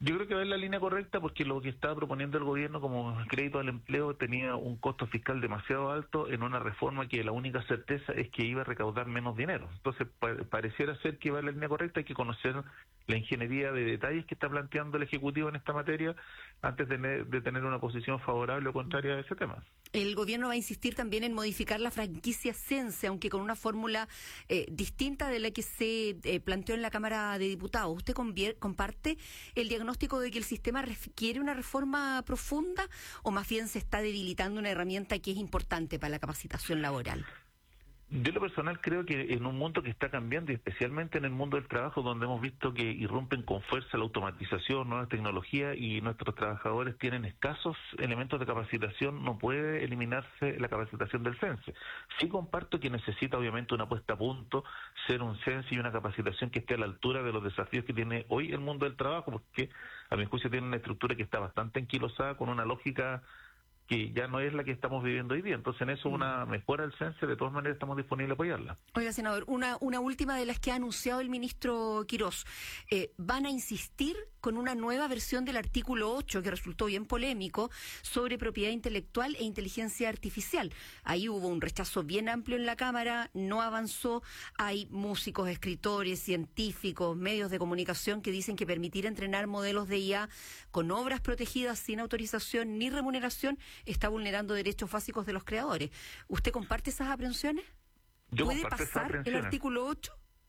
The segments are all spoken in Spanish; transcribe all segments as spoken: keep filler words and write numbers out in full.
Yo creo que va en la línea correcta porque lo que estaba proponiendo el gobierno como crédito al empleo tenía un costo fiscal demasiado alto en una reforma que la única certeza es que iba a recaudar menos dinero. Entonces pa pareciera ser que va en la línea correcta, hay que conocer la ingeniería de detalles que está planteando el Ejecutivo en esta materia antes de, de tener una posición favorable o contraria a ese tema. El gobierno va a insistir también en modificar la franquicia Sense, aunque con una fórmula eh, distinta de la que se eh, planteó en la Cámara de Diputados. ¿Usted comparte el diagnóstico de que el sistema requiere una reforma profunda o más bien se está debilitando una herramienta que es importante para la capacitación laboral? Yo en lo personal creo que en un mundo que está cambiando, y especialmente en el mundo del trabajo, donde hemos visto que irrumpen con fuerza la automatización, nuevas tecnologías, y nuestros trabajadores tienen escasos elementos de capacitación, no puede eliminarse la capacitación del CENSE. Sí comparto que necesita obviamente una puesta a punto, ser un CENSE y una capacitación que esté a la altura de los desafíos que tiene hoy el mundo del trabajo, porque a mi juicio tiene una estructura que está bastante enquilosada, con una lógica que ya no es la que estamos viviendo hoy día. Entonces en eso una mejora del CENSE, de todas maneras estamos disponibles a apoyarla. Oiga, senador, una, una última de las que ha anunciado el ministro Quirós. Eh, ¿Van a insistir con una nueva versión del artículo ocho, que resultó bien polémico, sobre propiedad intelectual e inteligencia artificial? Ahí hubo un rechazo bien amplio en la Cámara, no avanzó. Hay músicos, escritores, científicos, medios de comunicación que dicen que permitir entrenar modelos de I A con obras protegidas sin autorización ni remuneración está vulnerando derechos básicos de los creadores. ¿Usted comparte esas aprensiones? Yo ¿Puede pasar el artículo ocho?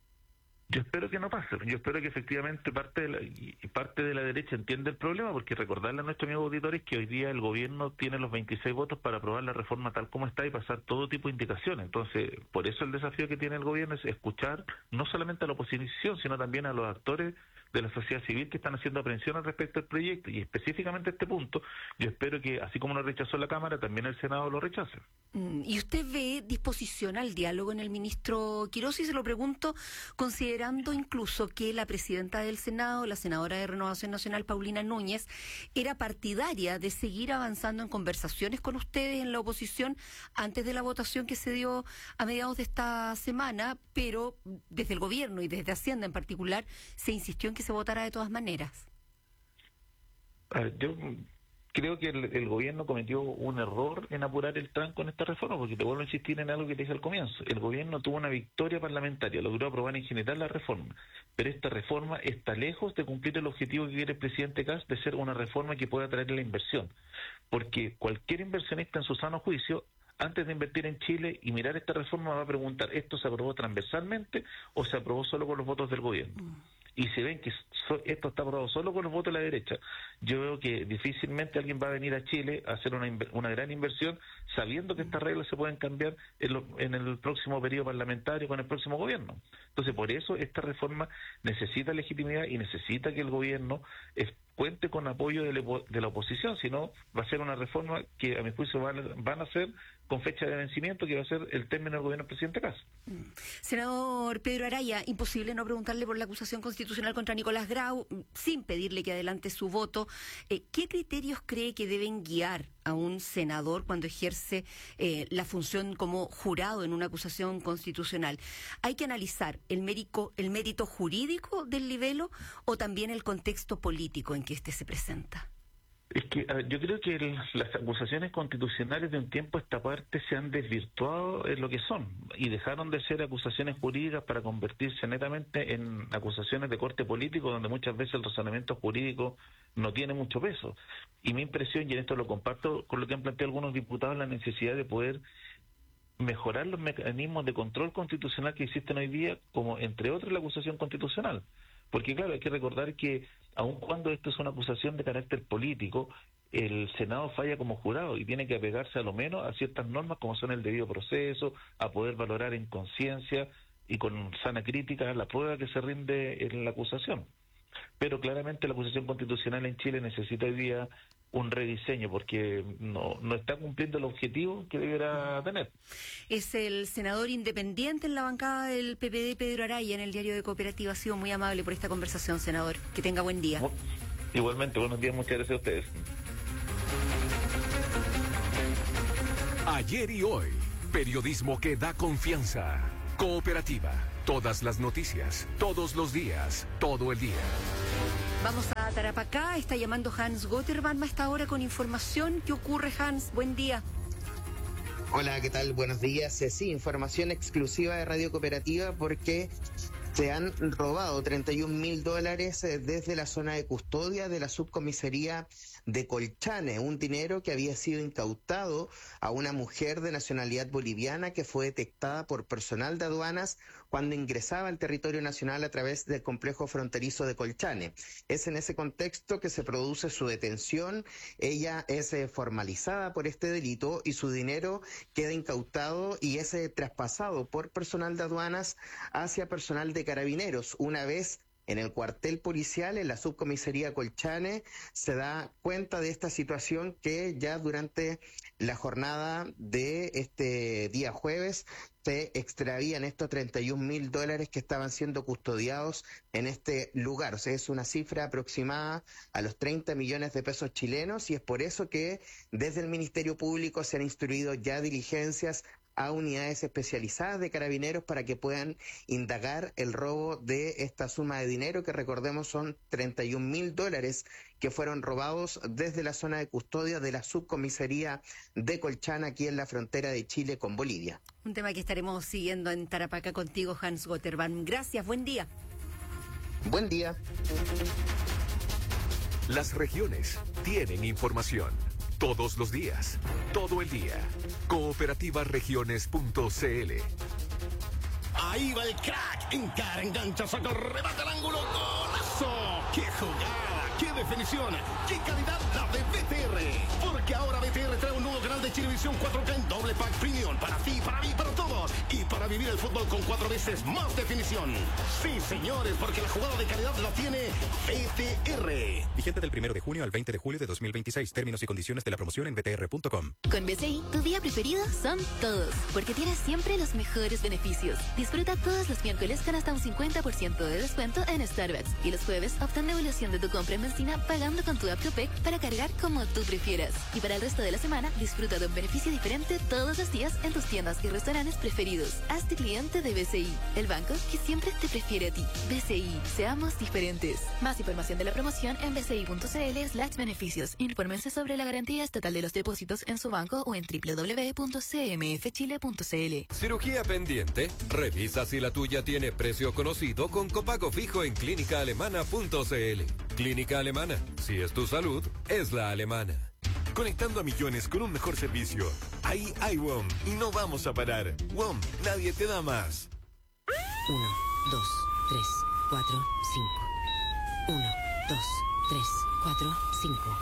Yo espero que no pase. Yo espero que efectivamente parte de la, y parte de la derecha entienda el problema, porque recordarle a nuestros amigos auditores que hoy día el gobierno tiene los veintiséis votos para aprobar la reforma tal como está y pasar todo tipo de indicaciones. Entonces, por eso el desafío que tiene el gobierno es escuchar no solamente a la oposición, sino también a los actores de la sociedad civil que están haciendo aprehensión al respecto del proyecto, y específicamente este punto, yo espero que, así como lo rechazó la Cámara, también el Senado lo rechace. ¿Y usted ve disposición al diálogo en el ministro Quirós? Y se lo pregunto considerando incluso que la presidenta del Senado, la senadora de Renovación Nacional, Paulina Núñez, era partidaria de seguir avanzando en conversaciones con ustedes en la oposición antes de la votación que se dio a mediados de esta semana, pero desde el gobierno y desde Hacienda en particular se insistió en que se votara de todas maneras. A ver, yo creo que el, el gobierno cometió un error en apurar el tranco en esta reforma, porque te vuelvo a insistir en algo que te dije al comienzo. El gobierno tuvo una victoria parlamentaria, logró aprobar en general la reforma, pero esta reforma está lejos de cumplir el objetivo que quiere el presidente Kast de ser una reforma que pueda atraer la inversión, porque cualquier inversionista en su sano juicio, antes de invertir en Chile y mirar esta reforma, va a preguntar, ¿esto se aprobó transversalmente o se aprobó solo con los votos del gobierno? Mm. Y si ven que so, esto está aprobado solo con los votos de la derecha, yo veo que difícilmente alguien va a venir a Chile a hacer una, una gran inversión sabiendo que estas reglas se pueden cambiar en, lo, en el próximo periodo parlamentario con el próximo gobierno. Entonces, por eso esta reforma necesita legitimidad y necesita que el gobierno es, cuente con apoyo de, le, de la oposición, si no va a ser una reforma que a mi juicio van, van a ser con fecha de vencimiento, que va a ser el término del gobierno del presidente Kast. Mm. Senador Pedro Araya, imposible no preguntarle por la acusación constitucional contra Nicolás Grau, sin pedirle que adelante su voto. Eh, ¿Qué criterios cree que deben guiar a un senador cuando ejerce eh, la función como jurado en una acusación constitucional? ¿Hay que analizar el mérito, el mérito jurídico del libelo o también el contexto político en que éste se presenta? Es que a ver, yo creo que el, las acusaciones constitucionales de un tiempo a esta parte se han desvirtuado en lo que son y dejaron de ser acusaciones jurídicas para convertirse netamente en acusaciones de corte político, donde muchas veces el razonamiento jurídico no tiene mucho peso. Y mi impresión, y en esto lo comparto con lo que han planteado algunos diputados, la necesidad de poder mejorar los mecanismos de control constitucional que existen hoy día, como entre otros la acusación constitucional. Porque claro, hay que recordar que aun cuando esto es una acusación de carácter político, el Senado falla como jurado y tiene que apegarse a lo menos a ciertas normas como son el debido proceso, a poder valorar en conciencia y con sana crítica la prueba que se rinde en la acusación. Pero claramente la acusación constitucional en Chile necesita hoy día un rediseño porque no, no está cumpliendo el objetivo que debiera tener. Es el senador independiente en la bancada del P P D, Pedro Araya, en el Diario de Cooperativa. Ha sido muy amable por esta conversación, senador. Que tenga buen día. Igualmente, buenos días, muchas gracias a ustedes. Ayer y hoy, periodismo que da confianza. Cooperativa, todas las noticias, todos los días, todo el día. Vamos a Tarapacá está llamando Hans Gotterman a esta hora con información. ¿Qué ocurre, Hans? Buen día. Hola, ¿qué tal? Buenos días. Eh, sí, información exclusiva de Radio Cooperativa porque se han robado treinta y un mil dólares eh, desde la zona de custodia de la subcomisaría de Colchane, un dinero que había sido incautado a una mujer de nacionalidad boliviana que fue detectada por personal de aduanas cuando ingresaba al territorio nacional a través del complejo fronterizo de Colchane. Es en ese contexto que se produce su detención. Ella es eh, formalizada por este delito y su dinero queda incautado y es eh, traspasado por personal de aduanas hacia personal de carabineros. Una vez en el cuartel policial, en la subcomisaría Colchane, se da cuenta de esta situación que ya durante la jornada de este día jueves se extravían estos treinta y un mil dólares que estaban siendo custodiados en este lugar. O sea, es una cifra aproximada a los treinta millones de pesos chilenos y es por eso que desde el Ministerio Público se han instruido ya diligencias a unidades especializadas de carabineros para que puedan indagar el robo de esta suma de dinero que recordemos son treinta y un mil dólares que fueron robados desde la zona de custodia de la subcomisaría de Colchane aquí en la frontera de Chile con Bolivia. Un tema que estaremos siguiendo en Tarapacá contigo, Hans Gotterman. Gracias, buen día. Buen día. Las regiones tienen información. Todos los días, todo el día. cooperativa regiones punto c l. Ahí va el crack. Encara, engancha, saca el remate al ángulo. ¡Golazo! ¡Qué jugada! ¡Qué definición! ¡Qué calidad la de B T R! Porque ahora B T R trae un nuevo canal de Chilevisión cuatro K en doble pack premium. Para ti, para mí, para todos. Y para vivir el fútbol con cuatro veces más definición. Sí, señores, porque la jugada de calidad la tiene B T R. Vigente del primero de junio al veinte de julio de dos mil veintiséis. Términos y condiciones de la promoción en b t r punto com. Con B C I, tu día preferido son todos, porque tienes siempre los mejores beneficios. Disfruta todos los miércoles con hasta un cincuenta por ciento de descuento en Starbucks. Y los jueves, obtén devolución de tu compra en benzina pagando con tu app Copec para cargar como tú prefieras. Y para el resto de la semana, disfruta de un beneficio diferente todos los días en tus tiendas y restaurantes preferidos. Hazte cliente de B C I, el banco que siempre te prefiere a ti. B C I, seamos diferentes. Más información de la promoción en b c i punto c l slash beneficios. Infórmense sobre la garantía estatal de los depósitos en su banco o en w w w punto c m f chile punto c l. ¿Cirugía pendiente? Revisa si la tuya tiene precio conocido con copago fijo en clínica alemana punto c l. Clínica Alemana. Si es tu salud, es la alemana. Conectando a millones con un mejor servicio. Ahí hay W O M y no vamos a parar. W O M, nadie te da más. Uno, dos, tres, cuatro, cinco. Uno, dos, tres, cuatro, cinco.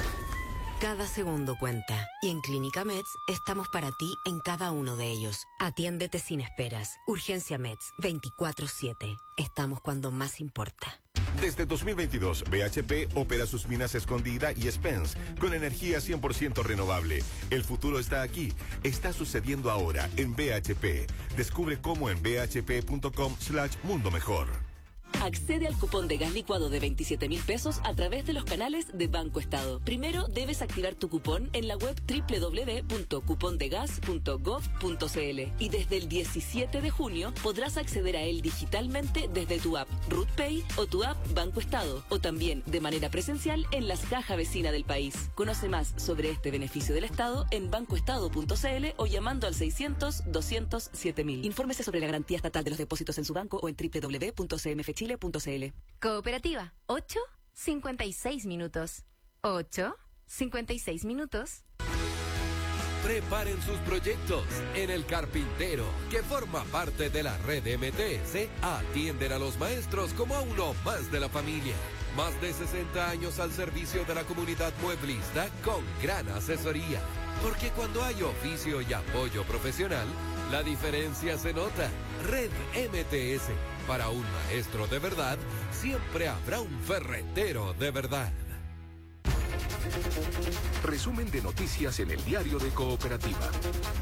Cada segundo cuenta. Y en Clínica Meds estamos para ti en cada uno de ellos. Atiéndete sin esperas. Urgencia Meds, veinticuatro siete. Estamos cuando más importa. Desde dos mil veintidós, B H P opera sus minas Escondida y Spence con energía cien por ciento renovable. El futuro está aquí. Está sucediendo ahora en B H P. Descubre cómo en b h p punto com slash mundo mejor. Accede al cupón de gas licuado de veintisiete mil pesos a través de los canales de Banco Estado. Primero debes activar tu cupón en la web doble u doble u doble u punto cupón de gas punto gov punto c l y desde el diecisiete de junio podrás acceder a él digitalmente desde tu app RootPay o tu app Banco Estado o también de manera presencial en las cajas vecinas del país. Conoce más sobre este beneficio del Estado en banco estado punto c l o llamando al seiscientos, doscientos, siete mil. Infórmese sobre la garantía estatal de los depósitos en su banco o en doble u doble u doble u punto c m f chile punto c l. Cooperativa, ocho cincuenta y seis minutos. ocho cincuenta y seis minutos. Preparen sus proyectos. En El Carpintero, que forma parte de la red M T S, atienden a los maestros como a uno más de la familia. Más de sesenta años al servicio de la comunidad mueblista con gran asesoría. Porque cuando hay oficio y apoyo profesional, la diferencia se nota. Red M T S. Para un maestro de verdad, siempre habrá un ferretero de verdad. Resumen de noticias en el diario de Cooperativa.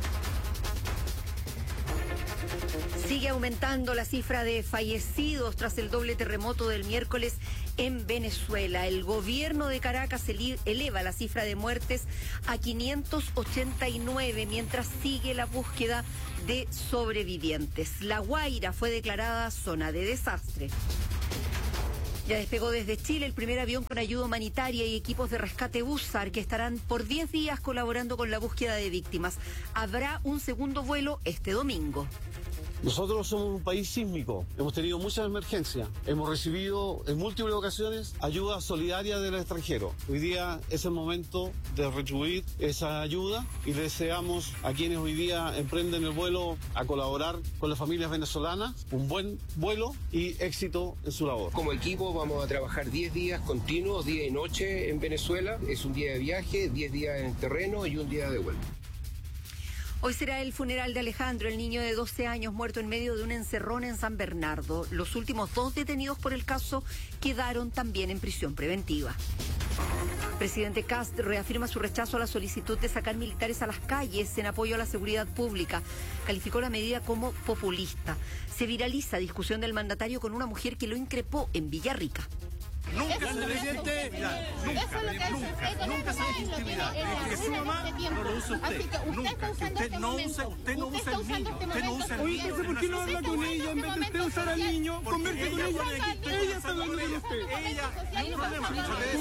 Sigue aumentando la cifra de fallecidos tras el doble terremoto del miércoles en Venezuela. El gobierno de Caracas eleva la cifra de muertes a quinientos ochenta y nueve, mientras sigue la búsqueda de sobrevivientes. La Guaira fue declarada zona de desastre. Ya despegó desde Chile el primer avión con ayuda humanitaria y equipos de rescate Bussard que estarán por diez días colaborando con la búsqueda de víctimas. Habrá un segundo vuelo este domingo. Nosotros somos un país sísmico, hemos tenido muchas emergencias, hemos recibido en múltiples ocasiones ayuda solidaria del extranjero. Hoy día es el momento de retribuir esa ayuda y deseamos a quienes hoy día emprenden el vuelo a colaborar con las familias venezolanas un buen vuelo y éxito en su labor. Como equipo vamos a trabajar diez días continuos, día y noche en Venezuela. Es un día de viaje, diez días en el terreno y un día de vuelo. Hoy será el funeral de Alejandro, el niño de doce años muerto en medio de un encerrón en San Bernardo. Los últimos dos detenidos por el caso quedaron también en prisión preventiva. Presidente Kast reafirma su rechazo a la solicitud de sacar militares a las calles en apoyo a la seguridad pública. Calificó la medida como populista. Se viraliza discusión del mandatario con una mujer que lo increpó en Villarrica. Nunca, presidente, nunca, nunca, nunca se deje intimidar. Que su mamá no lo usa usted, nunca. Usted no usa, usted no usa el niño, usted no usa el niño. Oye, ¿por qué no habla con ella en vez de usted usar al niño? Converse con ella. Ella está hablando con usted. Ella, no hay problema.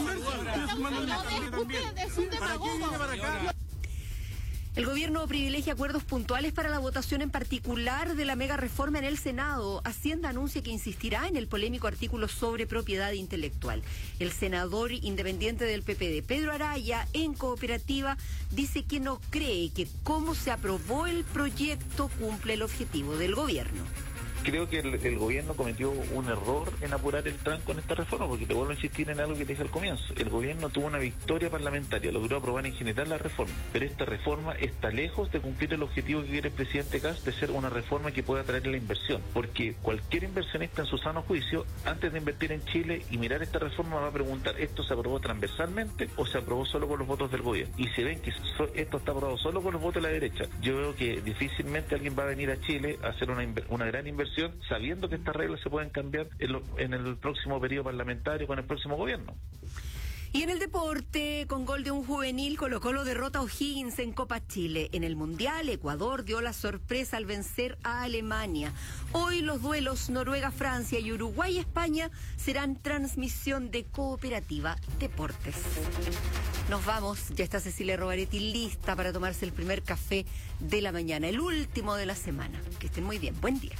¿Para qué viene para acá? El gobierno privilegia acuerdos puntuales para la votación en particular de la mega reforma en el Senado. Hacienda anuncia que insistirá en el polémico artículo sobre propiedad intelectual. El senador independiente del P P D, Pedro Araya, en Cooperativa, dice que no cree que cómo se aprobó el proyecto cumple el objetivo del gobierno. Creo que el, el gobierno cometió un error en apurar el tranco en esta reforma, porque te vuelvo a insistir en algo que te dije al comienzo. El gobierno tuvo una victoria parlamentaria, logró aprobar en general la reforma, pero esta reforma está lejos de cumplir el objetivo que quiere el presidente Kast de ser una reforma que pueda atraer la inversión, porque cualquier inversionista en su sano juicio, antes de invertir en Chile y mirar esta reforma, va a preguntar, ¿esto se aprobó transversalmente o se aprobó solo con los votos del gobierno? Y si ven que so, esto está aprobado solo con los votos de la derecha, yo veo que difícilmente alguien va a venir a Chile a hacer una, una gran inversión sabiendo que estas reglas se pueden cambiar en, lo, en el próximo periodo parlamentario con el próximo gobierno. Y en el deporte, con gol de un juvenil, Colo-Colo derrota a O'Higgins en Copa Chile. En el Mundial, Ecuador dio la sorpresa al vencer a Alemania. Hoy los duelos Noruega-Francia y Uruguay-España serán transmisión de Cooperativa Deportes. Nos vamos, ya está Cecilia Rovaretti lista para tomarse el primer café de la mañana, el último de la semana. Que estén muy bien, buen día.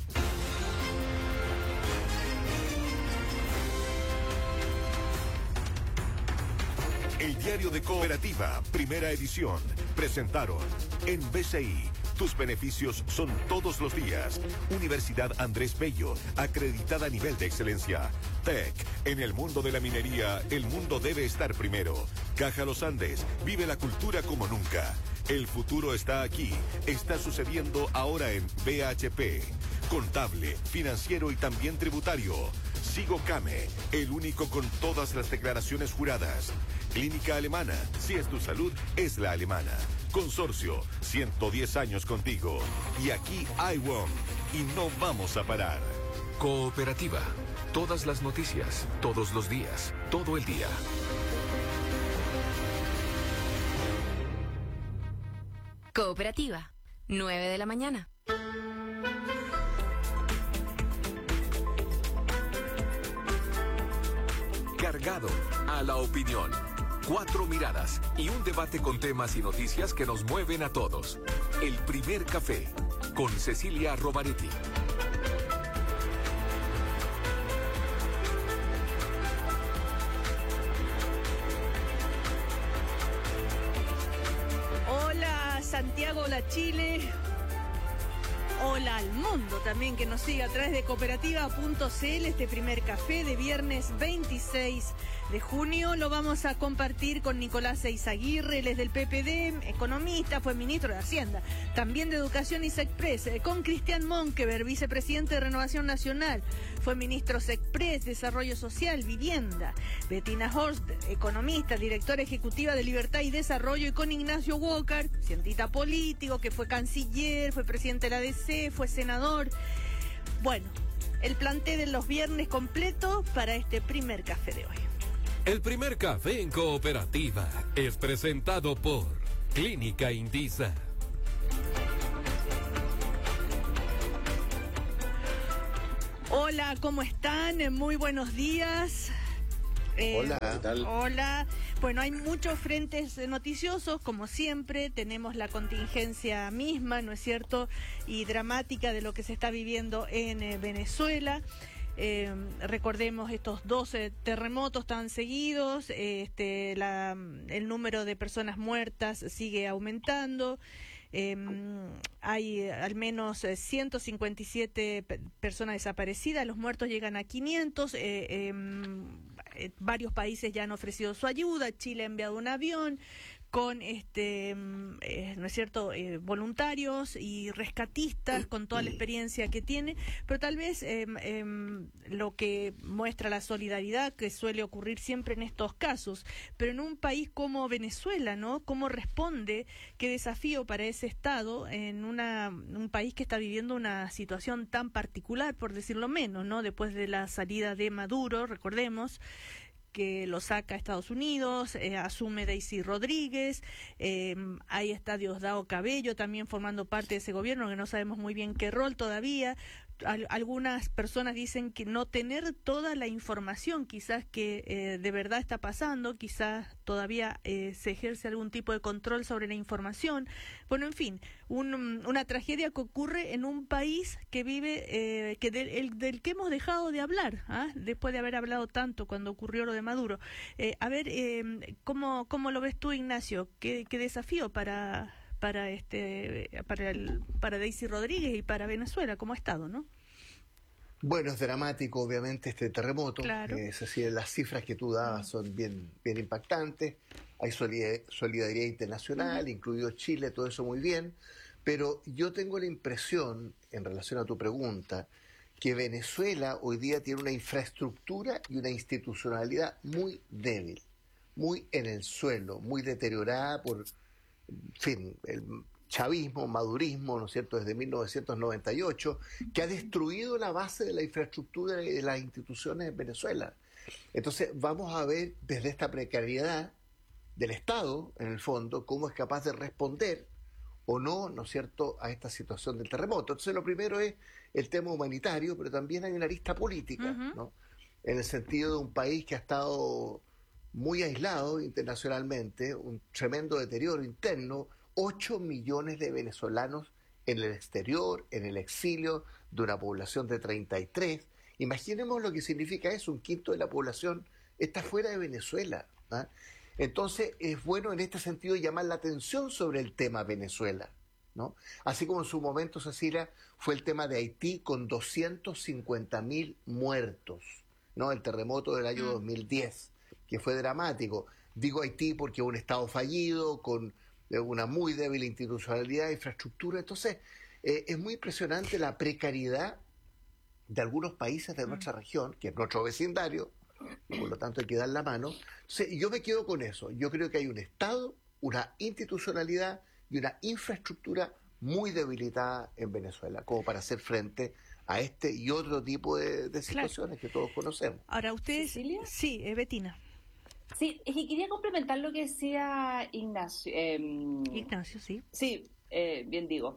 El diario de Cooperativa, primera edición, presentaron en B C I. Tus beneficios son todos los días. Universidad Andrés Bello, acreditada a nivel de excelencia. T E C, en el mundo de la minería, el mundo debe estar primero. Caja Los Andes, vive la cultura como nunca. El futuro está aquí, está sucediendo ahora en B H P. Contable, financiero y también tributario. Sigo Came, el único con todas las declaraciones juradas. Clínica Alemana, si es tu salud, es la alemana. Consorcio, ciento diez años contigo. Y aquí I W O M, y no vamos a parar. Cooperativa, todas las noticias, todos los días, todo el día. Cooperativa, nueve de la mañana. Cargado a la opinión. Cuatro miradas y un debate con temas y noticias que nos mueven a todos. El primer café con Cecilia Rovaretti. Hola Santiago, hola Chile. Hola al mundo también que nos sigue a través de cooperativa punto c l. Este primer café de viernes veintiséis de junio lo vamos a compartir con Nicolás Eizaguirre, él es del P P D, economista, fue ministro de Hacienda, también de Educación y SECPRES, con Cristian Monkever, vicepresidente de Renovación Nacional, fue ministro SECPRES, Desarrollo Social, Vivienda, Bettina Horst, economista, directora ejecutiva de Libertad y Desarrollo, y con Ignacio Walker, cientista político, que fue canciller, fue presidente de la A D C, fue senador. Bueno, el plantel de los viernes completo para este primer café de hoy. El primer café en Cooperativa es presentado por Clínica Indisa. Hola. Hola, ¿cómo están? Muy buenos días. Eh, hola, ¿qué tal? Hola. Bueno, hay muchos frentes noticiosos, como siempre. Tenemos la contingencia misma, ¿no es cierto? Y dramática de lo que se está viviendo en eh, Venezuela. Eh, recordemos estos doce terremotos tan seguidos. Eh, este, la, el número de personas muertas sigue aumentando. Eh, hay al menos ciento cincuenta y siete pe- personas desaparecidas, los muertos llegan a quinientos, eh, eh, eh, varios países ya han ofrecido su ayuda, Chile ha enviado un avión con este eh, no es cierto eh, voluntarios y rescatistas con toda la experiencia que tiene, pero tal vez eh, eh, lo que muestra la solidaridad que suele ocurrir siempre en estos casos, pero en un país como Venezuela, ¿no? ¿Cómo responde? Qué desafío para ese Estado en una un país que está viviendo una situación tan particular, por decirlo menos, ¿no? Después de la salida de Maduro, recordemos que lo saca a Estados Unidos, eh, asume Daisy Rodríguez, eh, ahí está Diosdado Cabello también formando parte de ese gobierno, que no sabemos muy bien qué rol todavía. Al, algunas personas dicen que no tener toda la información quizás que eh, de verdad está pasando, quizás todavía eh, se ejerce algún tipo de control sobre la información. Bueno, en fin, un, una tragedia que ocurre en un país que vive, eh, que del, el, del que hemos dejado de hablar, ¿ah? Después de haber hablado tanto cuando ocurrió lo de Maduro. Eh, a ver, eh, ¿cómo, ¿cómo lo ves tú, Ignacio? ¿Qué, qué desafío para... para este para el para Daisy Rodríguez y para Venezuela como Estado, ¿no? Bueno, es dramático obviamente este terremoto, claro. eh, es decir, las cifras que tú dabas mm. son bien bien impactantes, hay solidaridad internacional, mm. incluido Chile, todo eso muy bien, pero yo tengo la impresión, en relación a tu pregunta, que Venezuela hoy día tiene una infraestructura y una institucionalidad muy débil, muy en el suelo, muy deteriorada por en fin, el chavismo, madurismo, ¿no es cierto?, desde mil novecientos noventa y ocho, que ha destruido la base de la infraestructura y de las instituciones en Venezuela. Entonces, vamos a ver desde esta precariedad del Estado, en el fondo, cómo es capaz de responder o no, ¿no es cierto?, a esta situación del terremoto. Entonces, lo primero es el tema humanitario, pero también hay una arista política, uh-huh. ¿no?, en el sentido de un país que ha estado muy aislado internacionalmente, un tremendo deterioro interno, ocho millones de venezolanos en el exterior, en el exilio, de una población de treinta y tres. Imaginemos lo que significa eso, un quinto de la población está fuera de Venezuela, ¿eh? Entonces es bueno en este sentido llamar la atención sobre el tema Venezuela, ¿no? Así como en su momento, Cecilia, fue el tema de Haití con doscientos cincuenta mil muertos, ¿no? El terremoto del año mm. dos mil diez. Que fue dramático. Digo Haití porque es un Estado fallido, con una muy débil institucionalidad, infraestructura. Entonces, eh, es muy impresionante la precariedad de algunos países de nuestra región, que es nuestro vecindario, y por lo tanto hay que dar la mano. Entonces, yo me quedo con eso. Yo creo que hay un Estado, una institucionalidad y una infraestructura muy debilitada en Venezuela, como para hacer frente a este y otro tipo de, de situaciones claro. que todos conocemos. Ahora, ¿ustedes? ¿Cecilia? Sí, eh, Betina. Sí, es que quería complementar lo que decía Ignacio. Eh, Ignacio, sí. Sí, eh, bien digo.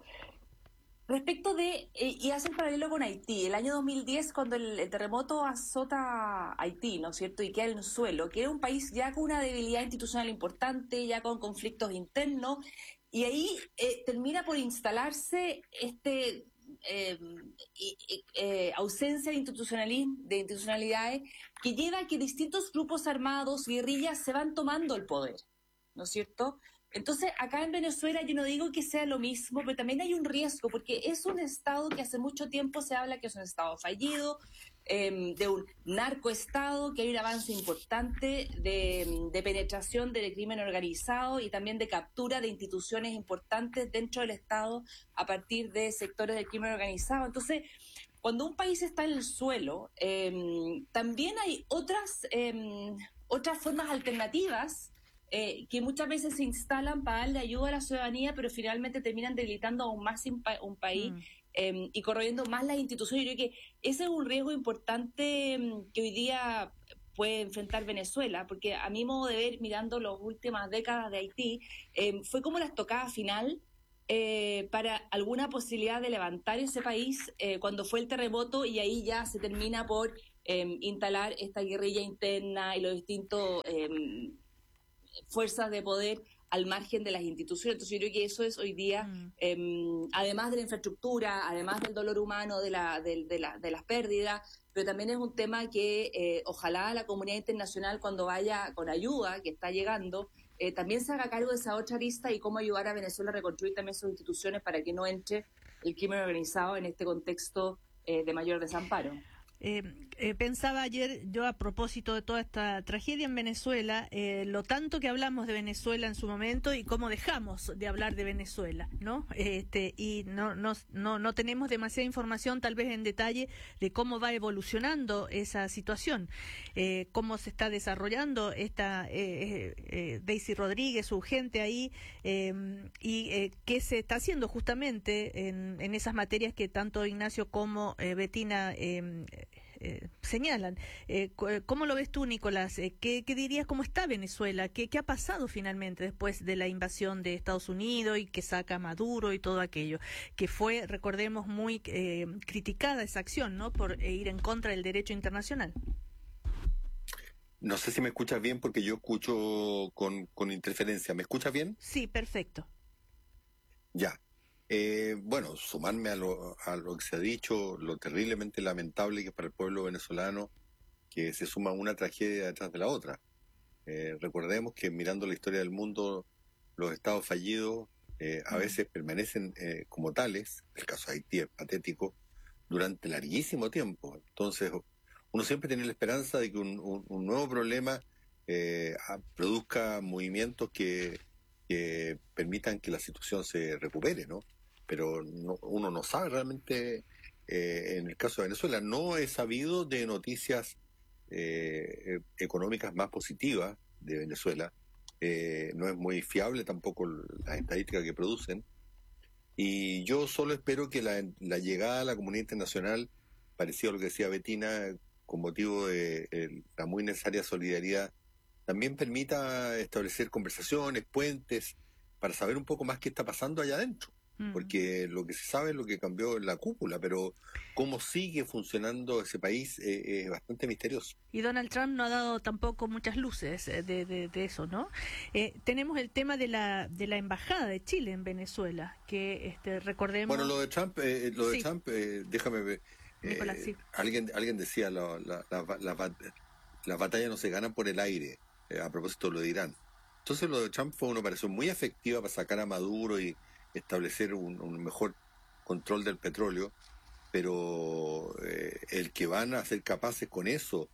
Respecto de, eh, y hace el paralelo con Haití, el año dos mil diez, cuando el, el terremoto azota a Haití, ¿no es cierto?, y queda en el suelo, que era un país ya con una debilidad institucional importante, ya con conflictos internos, y ahí eh, termina por instalarse este... Eh, eh, eh, ausencia de, institucionalismo, de institucionalidades que lleva a que distintos grupos armados, guerrillas, se van tomando el poder, ¿no es cierto? Entonces, acá en Venezuela yo no digo que sea lo mismo, pero también hay un riesgo, porque es un Estado que hace mucho tiempo se habla que es un Estado fallido, eh, de un narcoestado, que hay un avance importante de, de penetración del crimen organizado y también de captura de instituciones importantes dentro del Estado a partir de sectores del crimen organizado. Entonces, cuando un país está en el suelo, eh, también hay otras, eh, otras formas alternativas Eh, que muchas veces se instalan para darle ayuda a la ciudadanía, pero finalmente terminan debilitando aún más un, pa- un país mm. eh, y corroyendo más las instituciones. Yo creo que ese es un riesgo importante um, que hoy día puede enfrentar Venezuela, porque a mi modo de ver, mirando las últimas décadas de Haití, eh, fue como la estocada final eh, para alguna posibilidad de levantar ese país eh, cuando fue el terremoto, y ahí ya se termina por eh, instalar esta guerrilla interna y los distintos eh, fuerzas de poder al margen de las instituciones. Entonces yo creo que eso es hoy día, mm. eh, además de la infraestructura, además del dolor humano, de, la, de, de, la, de las pérdidas, pero también es un tema que eh, ojalá la comunidad internacional, cuando vaya con ayuda, que está llegando, eh, también se haga cargo de esa otra lista y cómo ayudar a Venezuela a reconstruir también sus instituciones para que no entre el crimen organizado en este contexto eh, de mayor desamparo. Eh, eh, pensaba ayer yo, a propósito de toda esta tragedia en Venezuela, eh, lo tanto que hablamos de Venezuela en su momento y cómo dejamos de hablar de Venezuela, ¿no? Este, y no, no, no, no tenemos demasiada información, tal vez en detalle, de cómo va evolucionando esa situación, eh, cómo se está desarrollando esta eh, eh, Daisy Rodríguez, su gente ahí, eh, y eh, qué se está haciendo justamente en, en esas materias que tanto Ignacio como eh, Bettina eh, Eh, señalan. Eh, ¿Cómo lo ves tú, Nicolás? Eh, ¿qué, ¿Qué dirías? ¿Cómo está Venezuela? ¿Qué, ¿Qué ha pasado finalmente después de la invasión de Estados Unidos y que saca a Maduro y todo aquello? Que fue, recordemos, muy eh, criticada esa acción, ¿no? Por eh, ir en contra del derecho internacional. No sé si me escuchas bien porque yo escucho con, con interferencia. ¿Me escuchas bien? Sí, perfecto. Ya. Eh, bueno, sumarme a lo, a lo que se ha dicho, lo terriblemente lamentable que es para el pueblo venezolano que se suma una tragedia detrás de la otra. Eh, recordemos que mirando la historia del mundo, los estados fallidos eh, a veces permanecen eh, como tales, el caso de Haití es patético, durante larguísimo tiempo. Entonces, uno siempre tiene la esperanza de que un, un, un nuevo problema eh, produzca movimientos que, que permitan que la situación se recupere, ¿no? Pero no, uno no sabe realmente, eh, en el caso de Venezuela, no he sabido de noticias eh, económicas más positivas de Venezuela, eh, no es muy fiable tampoco las estadísticas que producen, y yo solo espero que la, la llegada a la comunidad internacional, parecido a lo que decía Bettina, con motivo de eh, la muy necesaria solidaridad, también permita establecer conversaciones, puentes, para saber un poco más qué está pasando allá adentro. Porque lo que se sabe es lo que cambió en la cúpula, pero cómo sigue funcionando ese país eh, es bastante misterioso. Y Donald Trump no ha dado tampoco muchas luces de, de, de eso, ¿no? Eh, tenemos el tema de la de la embajada de Chile en Venezuela, que este, recordemos... Bueno, lo de Trump, eh, lo de sí. Trump eh, déjame ver. Eh, Nicolás, sí. Alguien alguien decía, la, la, la, la, las batallas no se ganan por el aire, eh, a propósito de lo de Irán. Entonces lo de Trump fue una operación muy efectiva para sacar a Maduro y establecer un, un mejor control del petróleo, pero eh, el que van a ser capaces con eso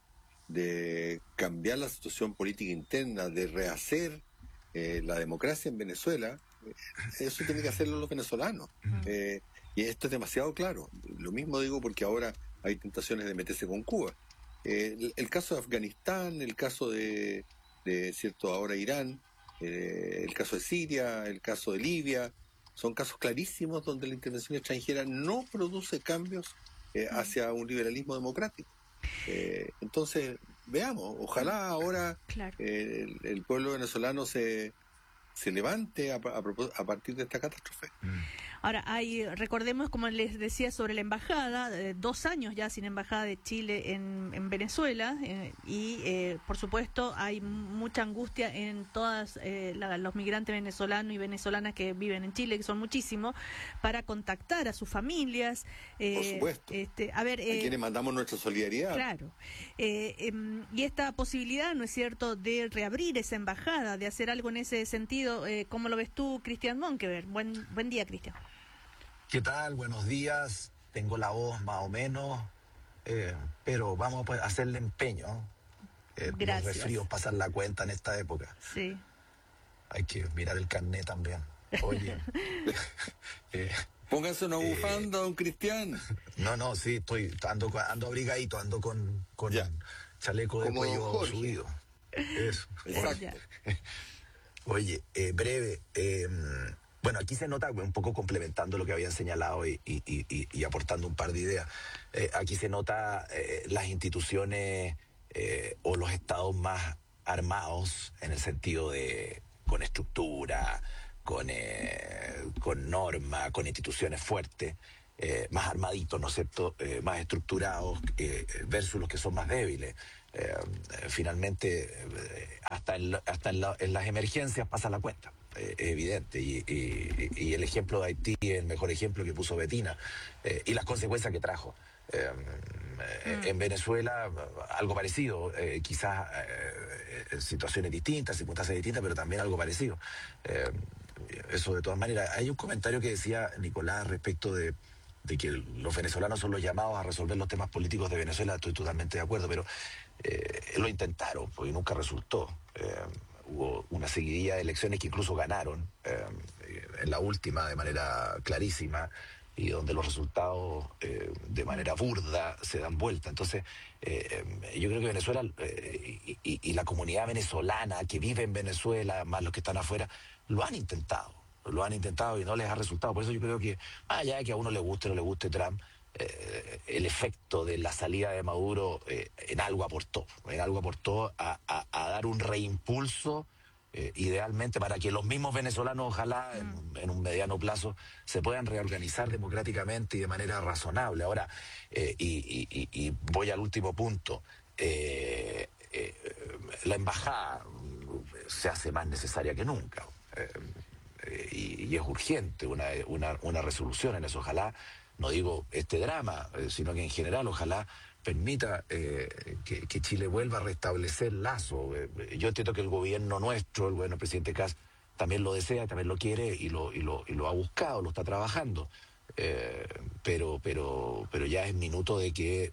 de cambiar la situación política interna, de rehacer eh, la democracia en Venezuela, eh, eso tiene que hacerlo los venezolanos. Eh, y esto es demasiado claro. Lo mismo digo porque ahora hay tentaciones de meterse con Cuba. Eh, el, el caso de Afganistán, el caso de, de cierto ahora Irán, eh, el caso de Siria, el caso de Libia, son casos clarísimos donde la intervención extranjera no produce cambios eh, hacia un liberalismo democrático. Eh, entonces, veamos, ojalá ahora claro. eh, el, el pueblo venezolano se, se levante a, a, a partir de esta catástrofe. Ahora, hay, recordemos, como les decía, sobre la embajada, eh, dos años ya sin embajada de Chile en, en Venezuela, eh, y eh, por supuesto hay mucha angustia en todos eh, los migrantes venezolanos y venezolanas que viven en Chile, que son muchísimos, para contactar a sus familias. Eh, por supuesto. Este, a ver, eh, a quienes mandamos nuestra solidaridad. Claro. Eh, eh, y esta posibilidad, ¿no es cierto?, de reabrir esa embajada, de hacer algo en ese sentido, eh, ¿cómo lo ves tú, Cristian Monkever? Buen, buen día, Cristian. ¿Qué tal? Buenos días. Tengo la voz más o menos, eh, pero vamos a hacerle empeño. Eh, los resfríos pasan la cuenta en esta época. Sí. Hay que mirar el carnet también. Oye. eh, Póngase una bufanda, eh, don Cristian. No, no, sí, estoy ando, ando abrigadito, ando con, con chaleco de como cuello Jorge. subido. Eso. Exacto. Oye, eh, breve. Eh, Bueno, aquí se nota, un poco complementando lo que habían señalado y, y, y, y aportando un par de ideas, eh, aquí se nota eh, las instituciones eh, o los estados más armados, en el sentido de con estructura, con, eh, con normas, con instituciones fuertes, eh, más armaditos, ¿no es cierto?, eh, más estructurados, eh, versus los que son más débiles. Eh, eh, finalmente, eh, hasta, en, hasta en, la, en las emergencias pasa la cuenta. Es evidente, y, y, y el ejemplo de Haití es el mejor ejemplo que puso Betina, eh, y las consecuencias que trajo. Eh, mm. En Venezuela, algo parecido, eh, quizás eh, situaciones distintas, circunstancias distintas, pero también algo parecido. Eh, eso de todas maneras. Hay un comentario que decía Nicolás respecto de, de que los venezolanos son los llamados a resolver los temas políticos de Venezuela. Estoy totalmente de acuerdo, pero eh, lo intentaron, porque nunca resultó. Eh, Hubo una seguidilla de elecciones que incluso ganaron, eh, en la última de manera clarísima, y donde los resultados eh, de manera burda se dan vuelta. Entonces, eh, yo creo que Venezuela eh, y, y, y la comunidad venezolana que vive en Venezuela, más los que están afuera, lo han intentado, lo han intentado y no les ha resultado. Por eso yo creo que, más allá de que a uno le guste o no le guste Trump, Eh, el efecto de la salida de Maduro eh, en algo aportó, en algo aportó a, a, a dar un reimpulso, eh, idealmente para que los mismos venezolanos, ojalá en, en un mediano plazo, se puedan reorganizar democráticamente y de manera razonable. Ahora, eh, y, y, y voy al último punto, eh, eh, la embajada se hace más necesaria que nunca, eh, eh, y, y es urgente una, una, una resolución en eso. Ojalá, no digo este drama, eh, sino que en general ojalá permita eh, que, que Chile vuelva a restablecer lazos. Eh, yo entiendo que el gobierno nuestro, el gobierno del presidente Kast, también lo desea, también lo quiere y lo, y lo, y lo ha buscado, lo está trabajando. Eh, pero, pero, pero ya es minuto de que,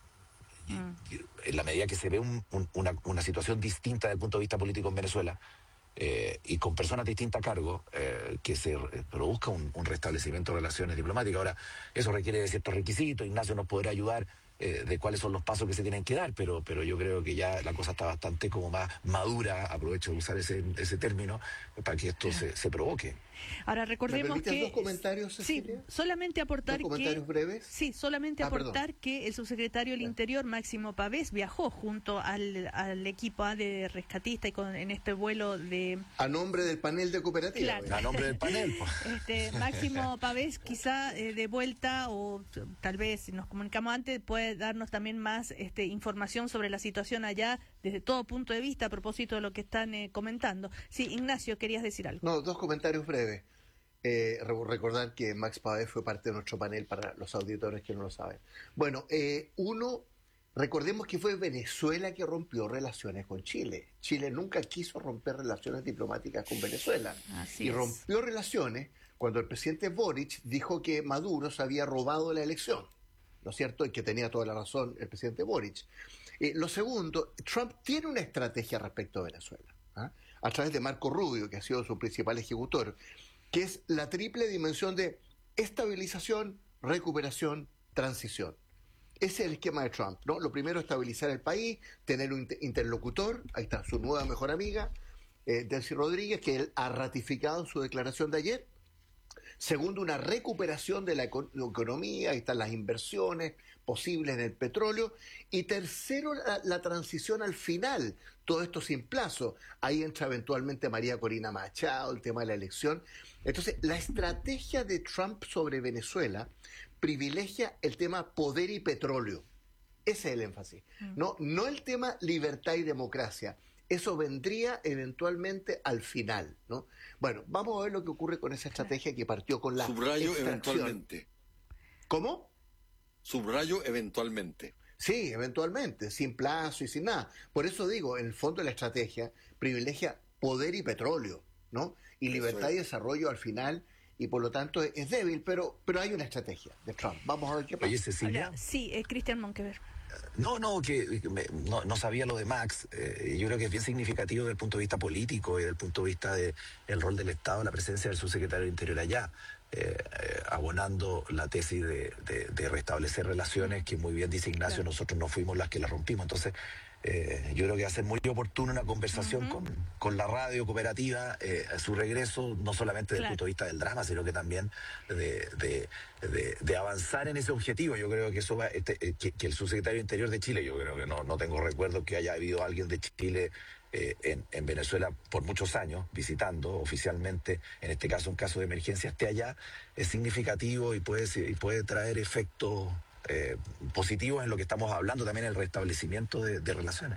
mm. en la medida que se ve un, un, una, una situación distinta desde el punto de vista político en Venezuela, Eh, y con personas distintas a cargo, eh, que se eh, produzca un, un restablecimiento de relaciones diplomáticas. Ahora, eso requiere de ciertos requisitos. Ignacio nos podrá ayudar eh, de cuáles son los pasos que se tienen que dar, pero, pero yo creo que ya la cosa está bastante como más madura, aprovecho de usar ese, ese término, para que esto se, se provoque. Ahora recordemos ¿Me que dos comentarios, Cecilia? Sí, solamente aportar ¿Dos comentarios que breves? Sí, solamente ah, aportar perdón. que el subsecretario del Interior, Máximo Pavés, viajó junto al, al equipo A de rescatista y con, en este vuelo de a nombre del panel de cooperativa. Claro. A nombre del panel. Este, Máximo Pavés, quizá eh, de vuelta, o tal vez si nos comunicamos antes, puede darnos también más este, información sobre la situación allá desde todo punto de vista a propósito de lo que están eh, comentando. Sí, Ignacio, querías decir algo. No, dos comentarios breves. Eh, recordar que Max Pavés fue parte de nuestro panel para los auditores que no lo saben. Bueno, eh, uno, recordemos que fue Venezuela que rompió relaciones con Chile. Chile nunca quiso romper relaciones diplomáticas con Venezuela. Así y es. rompió relaciones cuando el presidente Boric dijo que Maduro se había robado la elección, ¿no es cierto? Y que tenía toda la razón el presidente Boric. Eh, lo segundo, Trump tiene una estrategia respecto a Venezuela, ¿ah? a través de Marco Rubio, que ha sido su principal ejecutor, que es la triple dimensión de estabilización, recuperación, transición. Ese es el esquema de Trump, ¿no? Lo primero, estabilizar el país, tener un interlocutor, ahí está su nueva mejor amiga, eh, Delcy Rodríguez, que él ha ratificado en su declaración de ayer. Segundo, una recuperación de la economía, ahí están las inversiones posibles en el petróleo. Y tercero, la, la transición al final, todo esto sin plazo. Ahí entra eventualmente María Corina Machado, el tema de la elección. Entonces, la estrategia de Trump sobre Venezuela privilegia el tema poder y petróleo. Ese es el énfasis. Mm. No, no el tema libertad y democracia. Eso vendría eventualmente al final, ¿no? Bueno, vamos a ver lo que ocurre con esa estrategia que partió con la Subrayo extracción. Eventualmente. ¿Cómo? Subrayo eventualmente. Sí, eventualmente, sin plazo y sin nada. Por eso digo, en el fondo la estrategia privilegia poder y petróleo, ¿no? Y eso libertad es. Y desarrollo al final, y por lo tanto es, es débil, pero pero hay una estrategia de Trump. Vamos a ver qué pasa. Oye, Cecilia. Hola. Sí, es Cristian Monkever. No, no, que, que me, no, no sabía lo de Max. Eh, yo creo que es bien significativo desde el punto de vista político y desde el punto de vista del de rol del Estado, la presencia del subsecretario del Interior allá, eh, eh, abonando la tesis de, de, de restablecer relaciones que muy bien dice Ignacio, claro. Nosotros no fuimos las que las rompimos. Entonces, eh, yo creo que va a ser muy oportuno una conversación uh-huh. con, con la radio cooperativa, eh, a su regreso, no solamente desde claro. el punto de vista del drama, sino que también de, de, de, de avanzar en ese objetivo. Yo creo que eso va, este, que, que el subsecretario de Interior de Chile, yo creo que no, no tengo recuerdo que haya habido alguien de Chile eh, en, en Venezuela por muchos años, visitando oficialmente, en este caso un caso de emergencia, esté allá, es significativo y puede, y puede traer efectos eh, positivos en lo que estamos hablando, también el restablecimiento de, de relaciones.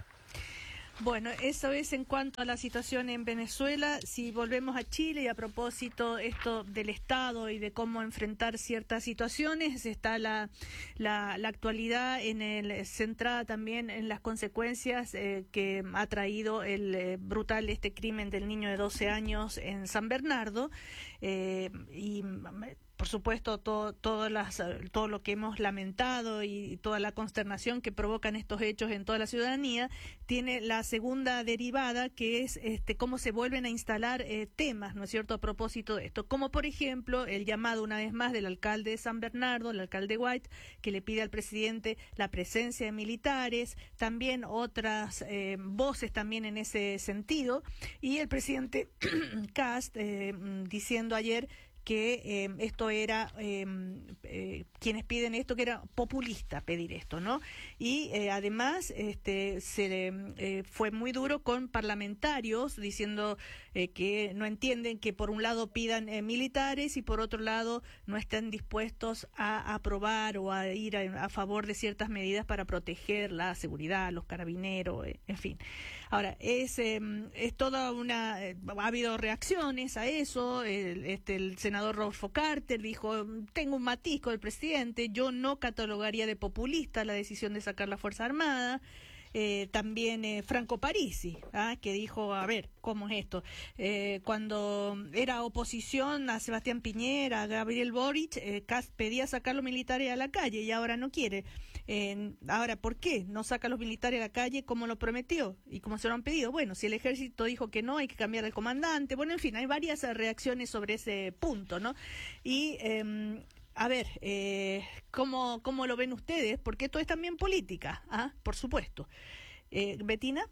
Bueno, eso es en cuanto a la situación en Venezuela. Si volvemos a Chile y a propósito esto del Estado y de cómo enfrentar ciertas situaciones, está la la, la actualidad en el centrada también en las consecuencias eh, que ha traído el eh, brutal este crimen del niño de doce años en San Bernardo eh, y por supuesto, todo, todo, las, todo lo que hemos lamentado y toda la consternación que provocan estos hechos en toda la ciudadanía, tiene la segunda derivada, que es este, cómo se vuelven a instalar eh, temas, ¿no es cierto?, a propósito de esto. Como, por ejemplo, el llamado una vez más del alcalde de San Bernardo, el alcalde White, que le pide al presidente la presencia de militares, también otras eh, voces también en ese sentido, y el presidente Kast eh, diciendo ayer que eh, esto era, eh, eh, quienes piden esto, que era populista pedir esto, ¿no? Y eh, además este, se eh, fue muy duro con parlamentarios diciendo eh, que no entienden que por un lado pidan eh, militares y por otro lado no están dispuestos a aprobar o a ir a, a favor de ciertas medidas para proteger la seguridad, los carabineros, eh, en fin. Ahora, es, eh, es toda una... Eh, ha habido reacciones a eso, el, este, el senador senador Rodolfo Carter dijo, tengo un matiz con el presidente, yo no catalogaría de populista la decisión de sacar la Fuerza Armada. Eh, también eh, Franco Parisi, ¿ah? que dijo, a ver, ¿cómo es esto? Eh, cuando era oposición a Sebastián Piñera, a Gabriel Boric, eh, Kast pedía sacar los militares a la calle y ahora no quiere. Eh, ahora, ¿por qué no saca a los militares a la calle como lo prometió y como se lo han pedido? Bueno, si el ejército dijo que no, hay que cambiar el comandante. Bueno, en fin, hay varias reacciones sobre ese punto, ¿no? Y... Eh, A ver, eh, ¿cómo, ¿cómo lo ven ustedes? Porque esto es también política, ¿ah? Por supuesto. Eh, ¿Betina?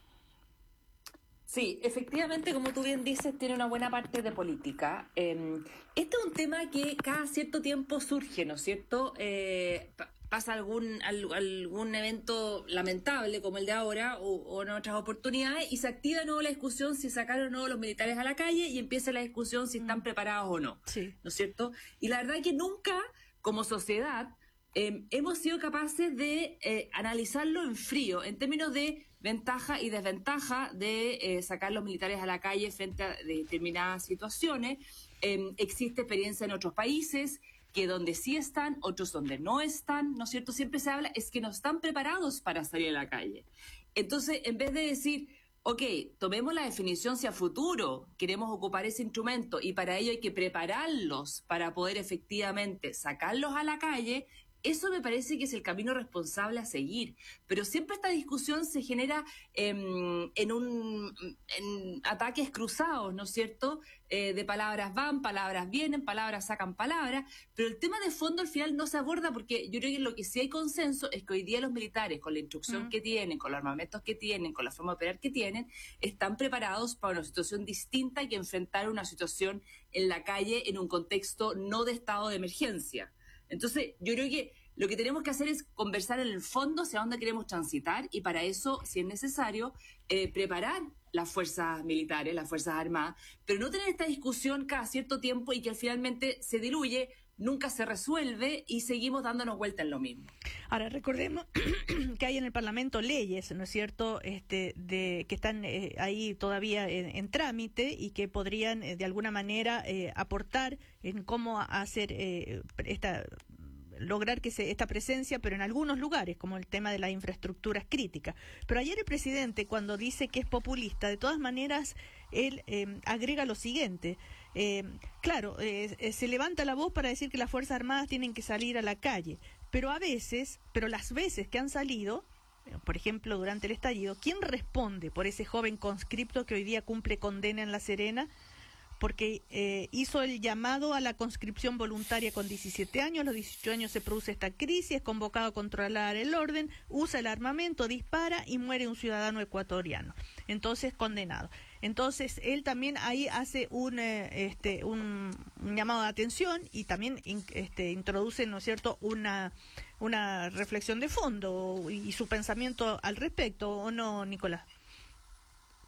Sí, efectivamente, como tú bien dices, tiene una buena parte de política. Eh, este es un tema que cada cierto tiempo surge, ¿no es cierto? Eh, pasa algún algún evento lamentable como el de ahora o, o en otras oportunidades y se activa de nuevo la discusión si sacar o no los militares a la calle y empieza la discusión si están preparados o no, sí. ¿no es cierto? Y la verdad es que nunca, como sociedad, eh, hemos sido capaces de eh, analizarlo en frío, en términos de ventaja y desventaja de eh, sacar los militares a la calle frente a determinadas situaciones. Eh, existe experiencia en otros países, que donde sí están, otros donde no están, ¿no es cierto? Siempre se habla, es que no están preparados para salir a la calle. Entonces, en vez de decir, ok, tomemos la definición si a futuro queremos ocupar ese instrumento y para ello hay que prepararlos para poder efectivamente sacarlos a la calle, eso me parece que es el camino responsable a seguir. Pero siempre esta discusión se genera eh, en un en ataques cruzados, ¿no es cierto? Eh, de palabras van, palabras vienen, palabras sacan palabras, pero el tema de fondo al final no se aborda porque yo creo que lo que sí hay consenso es que hoy día los militares, con la instrucción mm. que tienen, con los armamentos que tienen, con la forma de operar que tienen, están preparados para una situación distinta que enfrentar una situación en la calle en un contexto no de estado de emergencia. Entonces, yo creo que lo que tenemos que hacer es conversar en el fondo hacia dónde queremos transitar y para eso, si es necesario, eh, preparar las fuerzas militares, las fuerzas armadas, pero no tener esta discusión cada cierto tiempo y que finalmente se diluye, nunca se resuelve y seguimos dándonos vuelta en lo mismo. Ahora, recordemos que hay en el Parlamento leyes, ¿no es cierto?, este, de que están eh, ahí todavía en, en trámite y que podrían eh, de alguna manera eh, aportar en cómo hacer eh, esta... lograr que se, esta presencia, pero en algunos lugares, como el tema de las infraestructuras críticas. Pero ayer el presidente, cuando dice que es populista, de todas maneras, él eh, agrega lo siguiente. Eh, claro, eh, eh, se levanta la voz para decir que las Fuerzas Armadas tienen que salir a la calle, pero a veces, pero las veces que han salido, por ejemplo, durante el estallido, ¿quién responde por ese joven conscripto que hoy día cumple condena en La Serena? Porque eh, hizo el llamado a la conscripción voluntaria con diecisiete años, a los dieciocho años se produce esta crisis, es convocado a controlar el orden, usa el armamento, dispara y muere un ciudadano ecuatoriano, entonces condenado. Entonces él también ahí hace un eh, este un, un llamado de atención y también in, este, introduce, ¿no es cierto?, una una reflexión de fondo y, y su pensamiento al respecto, ¿o no, Nicolás?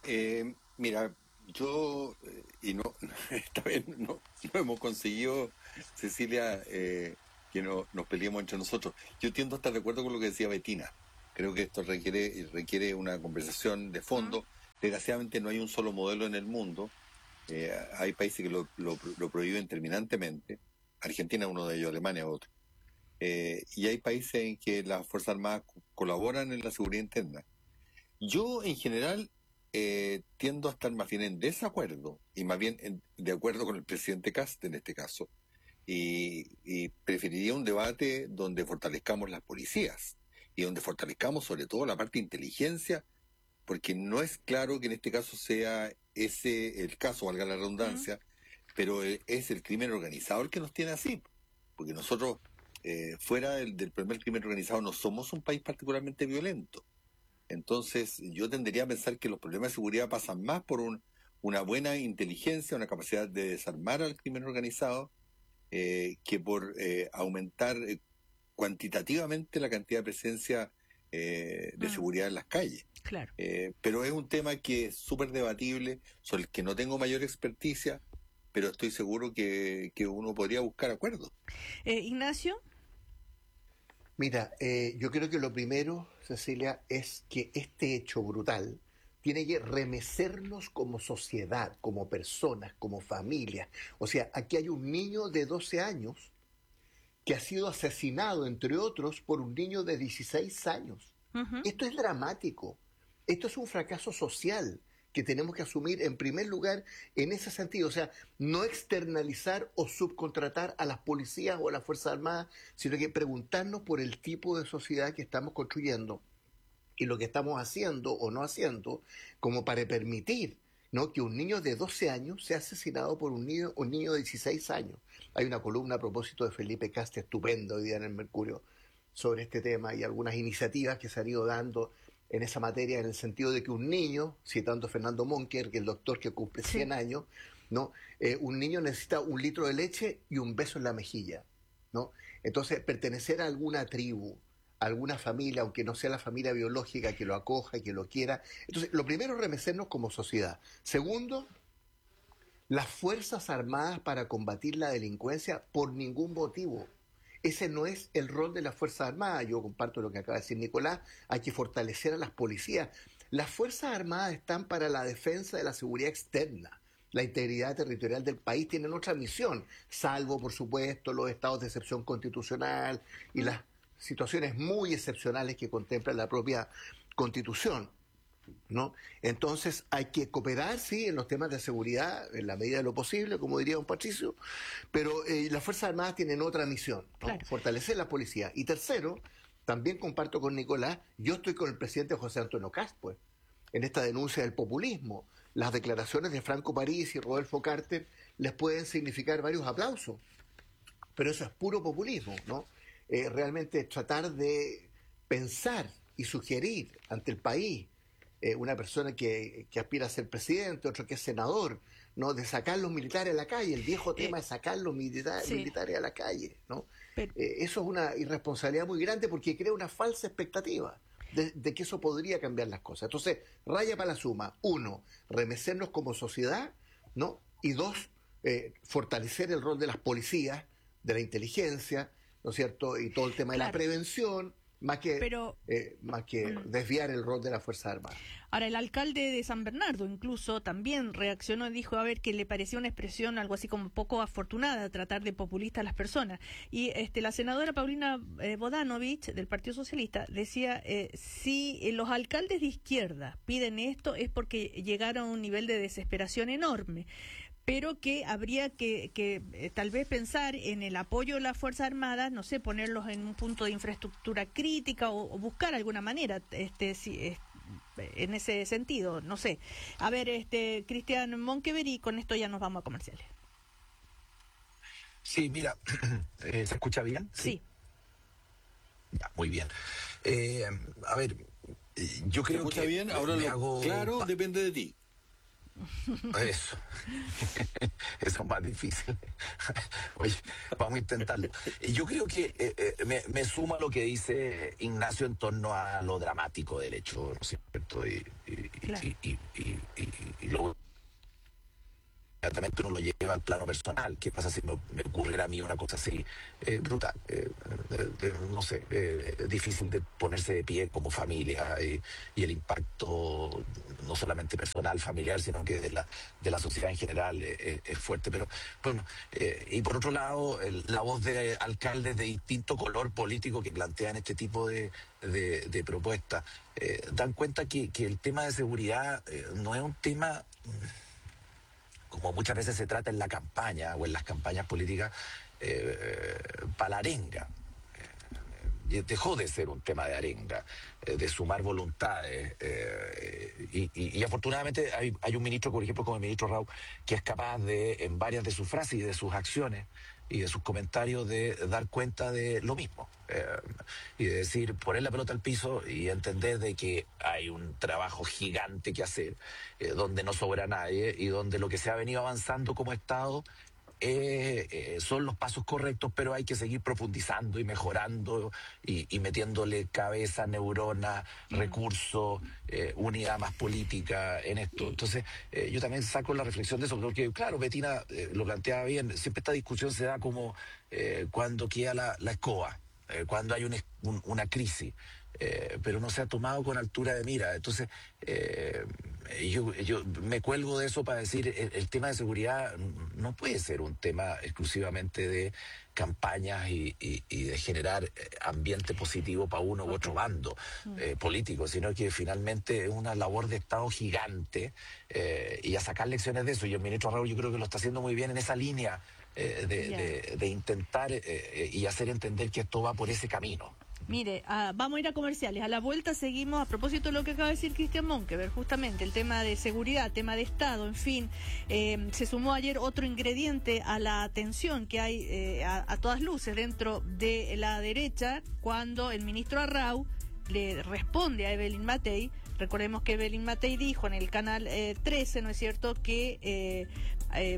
Eh, mira, yo, eh, y no, esta vez no, no hemos conseguido, Cecilia, eh, que no, nos peleemos entre nosotros. Yo tiendo a estar de acuerdo con lo que decía Betina. Creo que esto requiere, requiere una conversación de fondo. Uh-huh. Desgraciadamente no hay un solo modelo en el mundo. Eh, hay países que lo, lo, lo prohíben terminantemente. Argentina es uno de ellos, Alemania es otro. Eh, y hay países en que las Fuerzas Armadas colaboran en la seguridad interna. Yo, en general, eh, tiendo a estar más bien en desacuerdo, y más bien en, de acuerdo con el presidente Kast en este caso, y, y preferiría un debate donde fortalezcamos las policías, y donde fortalezcamos sobre todo la parte de inteligencia, porque no es claro que en este caso sea ese el caso, valga la redundancia, uh-huh. pero es el crimen organizado el que nos tiene así, porque nosotros, eh, fuera del, del primer crimen organizado, no somos un país particularmente violento. Entonces, yo tendería a pensar que los problemas de seguridad pasan más por un, una buena inteligencia, una capacidad de desarmar al crimen organizado, eh, que por eh, aumentar eh, cuantitativamente la cantidad de presencia eh, de ah. seguridad en las calles. Claro. Eh, pero es un tema que es súper debatible, sobre el que no tengo mayor experticia, pero estoy seguro que, que uno podría buscar acuerdos. Eh, Ignacio. Mira, eh, yo creo que lo primero, Cecilia, es que este hecho brutal tiene que remecernos como sociedad, como personas, como familia. O sea, aquí hay un niño de doce años que ha sido asesinado, entre otros, por un niño de dieciséis años. Uh-huh. Esto es dramático. Esto es un fracaso social que tenemos que asumir en primer lugar en ese sentido. O sea, no externalizar o subcontratar a las policías o a las Fuerzas Armadas, sino que preguntarnos por el tipo de sociedad que estamos construyendo y lo que estamos haciendo o no haciendo como para permitir, ¿no?, que un niño de doce años sea asesinado por un niño, un niño de dieciséis años. Hay una columna a propósito de Felipe Cast estupenda hoy día en el Mercurio sobre este tema y algunas iniciativas que se han ido dando en esa materia, en el sentido de que un niño, citando a Fernando Monker, que es el doctor que cumple cien sí. años, ¿no? Eh, un niño necesita un litro de leche y un beso en la mejilla, ¿no? Entonces, pertenecer a alguna tribu, a alguna familia, aunque no sea la familia biológica que lo acoja y que lo quiera. Entonces, lo primero es remecernos como sociedad. Segundo, las Fuerzas Armadas para combatir la delincuencia por ningún motivo. Ese no es el rol de las Fuerzas Armadas. Yo comparto lo que acaba de decir Nicolás. Hay que fortalecer a las policías. Las Fuerzas Armadas están para la defensa de la seguridad externa. La integridad territorial del país tienen otra misión, salvo, por supuesto, los estados de excepción constitucional y las situaciones muy excepcionales que contempla la propia Constitución, ¿no? Entonces hay que cooperar, sí, en los temas de seguridad, en la medida de lo posible, como diría don Patricio, pero eh, las Fuerzas Armadas tienen otra misión, ¿no? Claro. Fortalecer la policía. Y tercero, también comparto con Nicolás, yo estoy con el presidente José Antonio Kast, pues, en esta denuncia del populismo. Las declaraciones de Franco París y Rodolfo Carter les pueden significar varios aplausos, pero eso es puro populismo, ¿no? Eh, realmente tratar de pensar y sugerir ante el país, eh, una persona que, que aspira a ser presidente, otro que es senador, ¿no?, de sacar los militares a la calle, el viejo tema eh, es sacar los milita- sí. militares a la calle, ¿no? Pero, eh, eso es una irresponsabilidad muy grande porque crea una falsa expectativa de, de que eso podría cambiar las cosas. Entonces, raya para la suma. Uno, remecernos como sociedad, ¿no? Y dos, eh, fortalecer el rol de las policías, de la inteligencia, ¿no es cierto? Y todo el tema claro. de la prevención, más que, Pero, eh, más que mm. desviar el rol de las Fuerzas Armadas. Ahora, el alcalde de San Bernardo incluso también reaccionó y dijo, a ver, que le parecía una expresión algo así como poco afortunada tratar de populista a las personas. Y este la senadora Paulina eh, Bodanovich, del Partido Socialista, decía, eh, si eh, los alcaldes de izquierda piden esto es porque llegaron a un nivel de desesperación enorme, pero que habría que, que eh, tal vez pensar en el apoyo de las Fuerzas Armadas, no sé, ponerlos en un punto de infraestructura crítica o, o buscar alguna manera, este, si, eh, en ese sentido, no sé. A ver, este Cristian Monkever, y con esto ya nos vamos a comerciales. Sí, mira, eh, ¿se escucha bien? Sí. sí. Ya, muy bien. Eh, a ver, yo creo ¿Se escucha que bien? Ahora lo hago... claro depende de ti. Eso. Eso es más difícil. Oye, vamos a intentarlo. Yo creo que eh, eh, me, me suma lo que dice Ignacio en torno a lo dramático del hecho, ¿no es cierto? Y, y, claro. y, y, y, y, y luego inmediatamente uno lo lleva al plano personal. ¿Qué pasa si me, me ocurriera a mí una cosa así? Eh, brutal. Eh, eh, eh, no sé, eh, difícil de ponerse de pie como familia eh, y el impacto no solamente personal, familiar, sino que de la, de la sociedad en general eh, eh, es fuerte. Pero bueno, eh, y por otro lado, el, la voz de alcaldes de distinto color político que plantean este tipo de, de, de propuestas eh, dan cuenta que, que el tema de seguridad eh, no es un tema... como muchas veces se trata en la campaña o en las campañas políticas, eh, eh, para la arenga. Eh, dejó de ser un tema de arenga, eh, de sumar voluntades. Eh, y, y, y afortunadamente hay, hay un ministro, por ejemplo, como el ministro Rau, que es capaz de, en varias de sus frases y de sus acciones y de sus comentarios, de dar cuenta de lo mismo. Eh, y de decir, poner la pelota al piso y entender de que hay un trabajo gigante que hacer, eh, donde no sobra nadie y donde lo que se ha venido avanzando como Estado eh, eh, son los pasos correctos, pero hay que seguir profundizando y mejorando y, y metiéndole cabeza, neuronas, mm. recursos, eh, unidad más política en esto. Entonces, eh, yo también saco la reflexión de eso, porque claro, Betina eh, lo planteaba bien, siempre esta discusión se da como eh, cuando queda la, la escoba. Cuando hay un, un, una crisis, eh, pero no se ha tomado con altura de mira. Entonces, eh, yo, yo me cuelgo de eso para decir, el, el tema de seguridad no puede ser un tema exclusivamente de campañas y, y, y de generar ambiente positivo para uno u otro bando eh, político, sino que finalmente es una labor de Estado gigante eh, y a sacar lecciones de eso. Y el ministro Raúl yo creo que lo está haciendo muy bien en esa línea. Eh, de, yeah. de, de intentar eh, y hacer entender que esto va por ese camino. Mire, uh, vamos a ir a comerciales. A la vuelta seguimos, a propósito de lo que acaba de decir Cristian Monkeberg, justamente el tema de seguridad, tema de Estado, en fin. Eh, se sumó ayer otro ingrediente a la tensión que hay eh, a, a todas luces dentro de la derecha, cuando el ministro Arrau le responde a Evelyn Matei. Recordemos que Evelyn Matei dijo en el canal eh, trece, ¿no es cierto?, que... Eh, eh,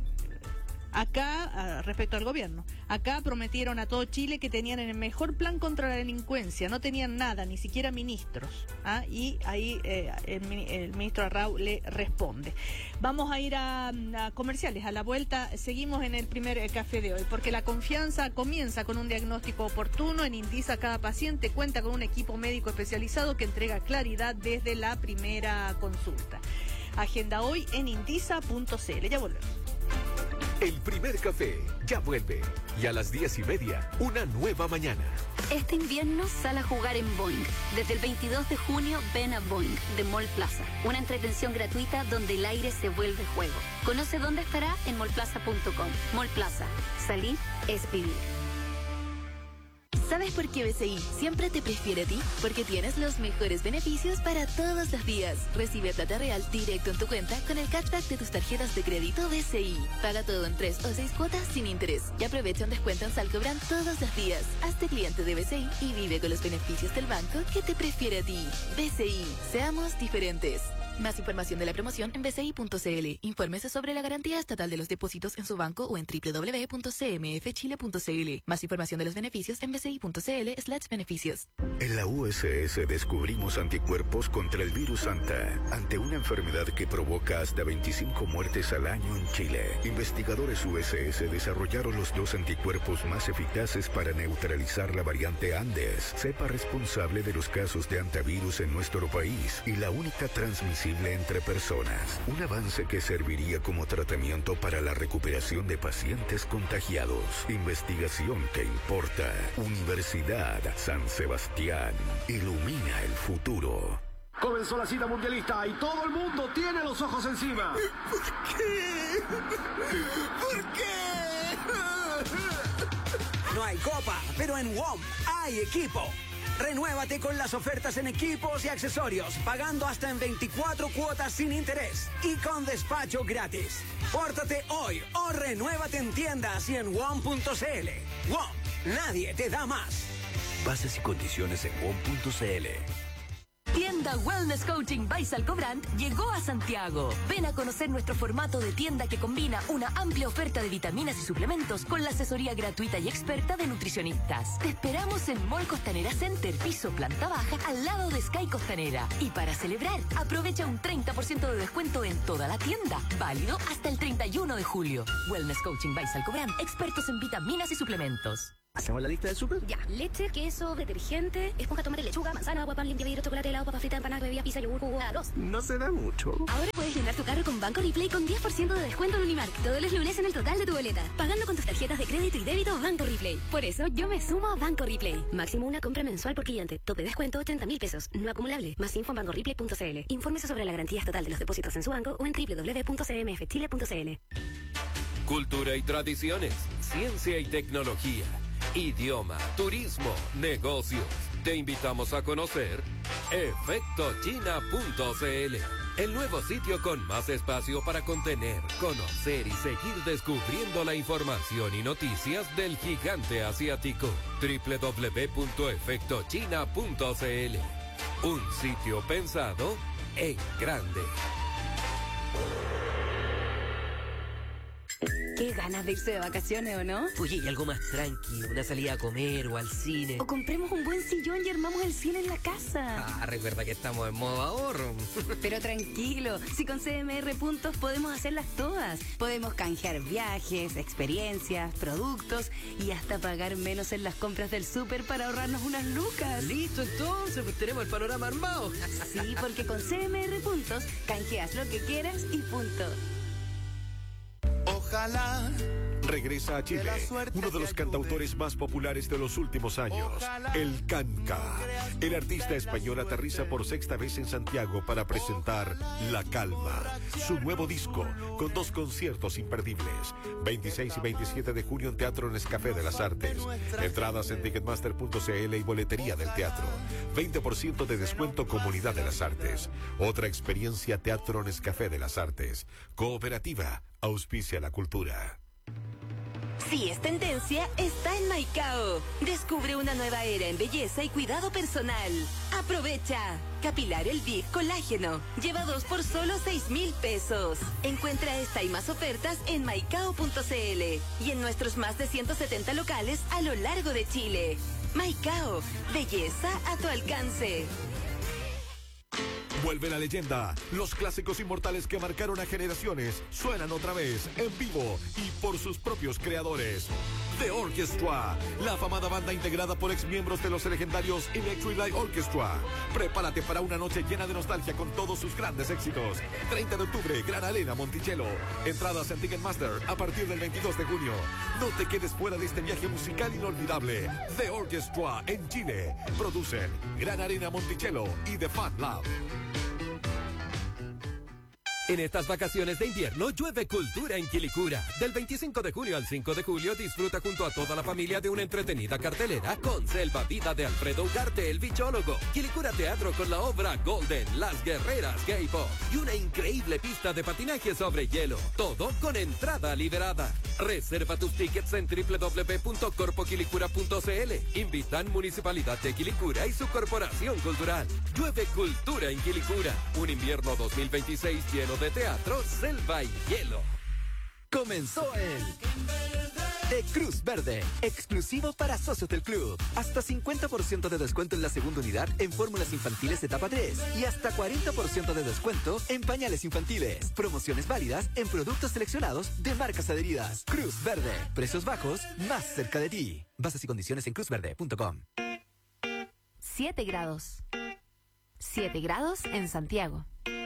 Acá, respecto al gobierno, acá prometieron a todo Chile que tenían el mejor plan contra la delincuencia, no tenían nada, ni siquiera ministros, ¿ah? Y ahí eh, el, el ministro Arrau le responde. Vamos a ir a, a comerciales, a la vuelta seguimos en el primer eh, café de hoy, porque la confianza comienza con un diagnóstico oportuno. En Indisa cada paciente cuenta con un equipo médico especializado que entrega claridad desde la primera consulta. Agenda hoy en indisa punto c l, ya volvemos. El primer café ya vuelve y a las diez y media, una nueva mañana. Este invierno sal a jugar en Boing. Desde el veintidós de junio ven a Boing de Mall Plaza. Una entretención gratuita donde el aire se vuelve juego. Conoce dónde estará en mall plaza punto com. Mall Plaza. Salir es vivir. ¿Sabes por qué B C I siempre te prefiere a ti? Porque tienes los mejores beneficios para todos los días. Recibe plata real directo en tu cuenta con el cashback de tus tarjetas de crédito B C I. Paga todo en tres o seis cuotas sin interés. Y aprovecha un descuento en Salcobran todos los días. Hazte cliente de B C I y vive con los beneficios del banco que te prefiere a ti. B C I. Seamos diferentes. Más información de la promoción en b c i punto c l. Infórmese sobre la garantía estatal de los depósitos en su banco o en w w w punto c m f chile punto c l. Más información de los beneficios en b c i punto c l slash beneficios. En la U S S descubrimos anticuerpos contra el virus Anta, ante una enfermedad que provoca hasta veinticinco muertes al año en Chile. Investigadores U S S desarrollaron los dos anticuerpos más eficaces para neutralizar la variante Andes, cepa responsable de los casos de antivirus en nuestro país y la única transmisión entre personas. Un avance que serviría como tratamiento para la recuperación de pacientes contagiados. Investigación que importa. Universidad San Sebastián. Ilumina el futuro. Comenzó la cita mundialista y todo el mundo tiene los ojos encima. ¿Por qué? ¿Por qué? No hay copa, pero en W O M hay equipo. Renuévate con las ofertas en equipos y accesorios, pagando hasta en veinticuatro cuotas sin interés y con despacho gratis. Pórtate hoy o renuévate en tiendas y en W O M punto c l. W O M, nadie te da más. Bases y condiciones en W O M punto c l. Tienda Wellness Coaching by Salcobrand llegó a Santiago. Ven a conocer nuestro formato de tienda que combina una amplia oferta de vitaminas y suplementos con la asesoría gratuita y experta de nutricionistas. Te esperamos en Mall Costanera Center, piso planta baja, al lado de Sky Costanera. Y para celebrar, aprovecha un treinta por ciento de descuento en toda la tienda. Válido hasta el treinta y uno de julio. Wellness Coaching by Salcobrand, expertos en vitaminas y suplementos. ¿Hacemos la lista del súper? Ya. Leche, queso, detergente, esponja, tomate, lechuga, manzana, agua, pan, limpia, vidrio, chocolate, helado, papa frita, empanada, bebida, pizza, yogur, jugo, arroz. No se da mucho. Ahora puedes llenar tu carro con Banco Replay con diez por ciento de descuento en Unimark todos los lunes en el total de tu boleta. Pagando con tus tarjetas de crédito y débito Banco Replay. Por eso yo me sumo a Banco Replay. Máximo una compra mensual por cliente. Tope de descuento ochenta mil pesos. No acumulable. Más info en banco replay punto c l. Infórmese sobre la garantía estatal de los depósitos en su banco o en doble u doble u doble u punto c m f chile punto c l. Cultura y tradiciones, ciencia y tecnología, idioma, turismo, negocios. Te invitamos a conocer efecto china punto c l, el nuevo sitio con más espacio para contener, conocer y seguir descubriendo la información y noticias del gigante asiático. doble u doble u doble u punto efecto china punto c l. Un sitio pensado en grande. Qué ganas de irse de vacaciones, ¿o no? Oye, y algo más tranqui, una salida a comer o al cine. O compremos un buen sillón y armamos el cine en la casa. Ah, recuerda que estamos en modo ahorro. Pero tranquilo, si con C M R Puntos podemos hacerlas todas. Podemos canjear viajes, experiencias, productos y hasta pagar menos en las compras del súper para ahorrarnos unas lucas. Listo, entonces, pues tenemos el panorama armado. Sí, porque con C M R Puntos canjeas lo que quieras y punto. Ojalá. Regresa a Chile, uno de los cantautores más populares de los últimos años, el Canca. El artista español aterriza por sexta vez en Santiago para presentar La Calma, su nuevo disco, con dos conciertos imperdibles, veintiséis y veintisiete de junio en Teatro Nescafé de las Artes. Entradas en ticketmaster punto c l y boletería del teatro. veinte por ciento de descuento Comunidad de las Artes. Otra experiencia Teatro Nescafé de las Artes. Cooperativa, auspicia la cultura. Si es tendencia, está en Maicao. Descubre una nueva era en belleza y cuidado personal. Aprovecha. Capilar El Big Colágeno. Lleva dos por solo seis mil pesos. Encuentra esta y más ofertas en maicao punto c l y en nuestros más de ciento setenta locales a lo largo de Chile. Maicao. Belleza a tu alcance. Vuelve la leyenda. Los clásicos inmortales que marcaron a generaciones suenan otra vez, en vivo y por sus propios creadores. The Orchestra, la afamada banda integrada por exmiembros de los legendarios Electric Light Orchestra. Prepárate para una noche llena de nostalgia con todos sus grandes éxitos. treinta de octubre, Gran Arena, Monticello. Entradas en Ticketmaster a partir del veintidós de junio. No te quedes fuera de este viaje musical inolvidable. The Orchestra en Chile. Producen Gran Arena, Monticello y The Fan Lab. En estas vacaciones de invierno llueve cultura en Quilicura. Del veinticinco de junio al cinco de julio disfruta junto a toda la familia de una entretenida cartelera con Selva Vida de Alfredo Ugarte, el bichólogo, Quilicura Teatro con la obra Golden, Las Guerreras Gay Pop y una increíble pista de patinaje sobre hielo. Todo con entrada liberada. Reserva tus tickets en doble u doble u doble u punto corpo quilicura punto c l. Invitan Municipalidad de Quilicura y su Corporación Cultural. Llueve cultura en Quilicura. Un invierno dos mil veintiséis lleno de teatro, selva y hielo. Comenzó el de Cruz Verde, exclusivo para socios del club. Hasta cincuenta por ciento de descuento en la segunda unidad en fórmulas infantiles etapa tres y hasta cuarenta por ciento de descuento en pañales infantiles. Promociones válidas en productos seleccionados de marcas adheridas. Cruz Verde, precios bajos más cerca de ti. Bases y condiciones en cruz verde punto com. siete grados. siete grados en Santiago.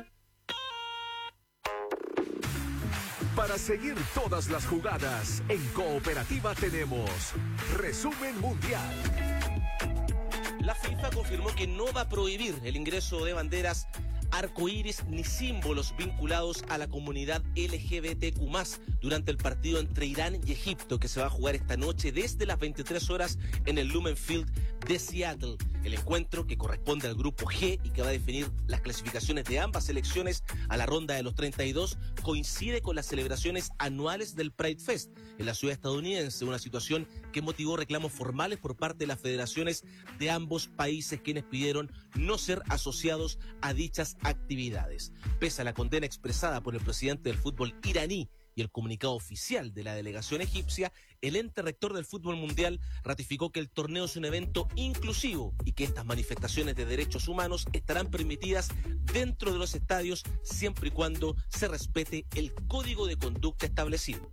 Para seguir todas las jugadas, en Cooperativa tenemos Resumen Mundial. La FIFA confirmó que no va a prohibir el ingreso de banderas arcoíris ni símbolos vinculados a la comunidad L G B T Q más, durante el partido entre Irán y Egipto, que se va a jugar esta noche desde las veintitrés horas en el Lumen Field de Seattle. El encuentro, que corresponde al grupo G y que va a definir las clasificaciones de ambas selecciones a la ronda de los treinta y dos, coincide con las celebraciones anuales del Pride Fest en la ciudad estadounidense, una situación que motivó reclamos formales por parte de las federaciones de ambos países, quienes pidieron no ser asociados a dichas actividades. Pese a la condena expresada por el presidente del fútbol iraní y el comunicado oficial de la delegación egipcia, el ente rector del fútbol mundial ratificó que el torneo es un evento inclusivo y que estas manifestaciones de derechos humanos estarán permitidas dentro de los estadios siempre y cuando se respete el código de conducta establecido.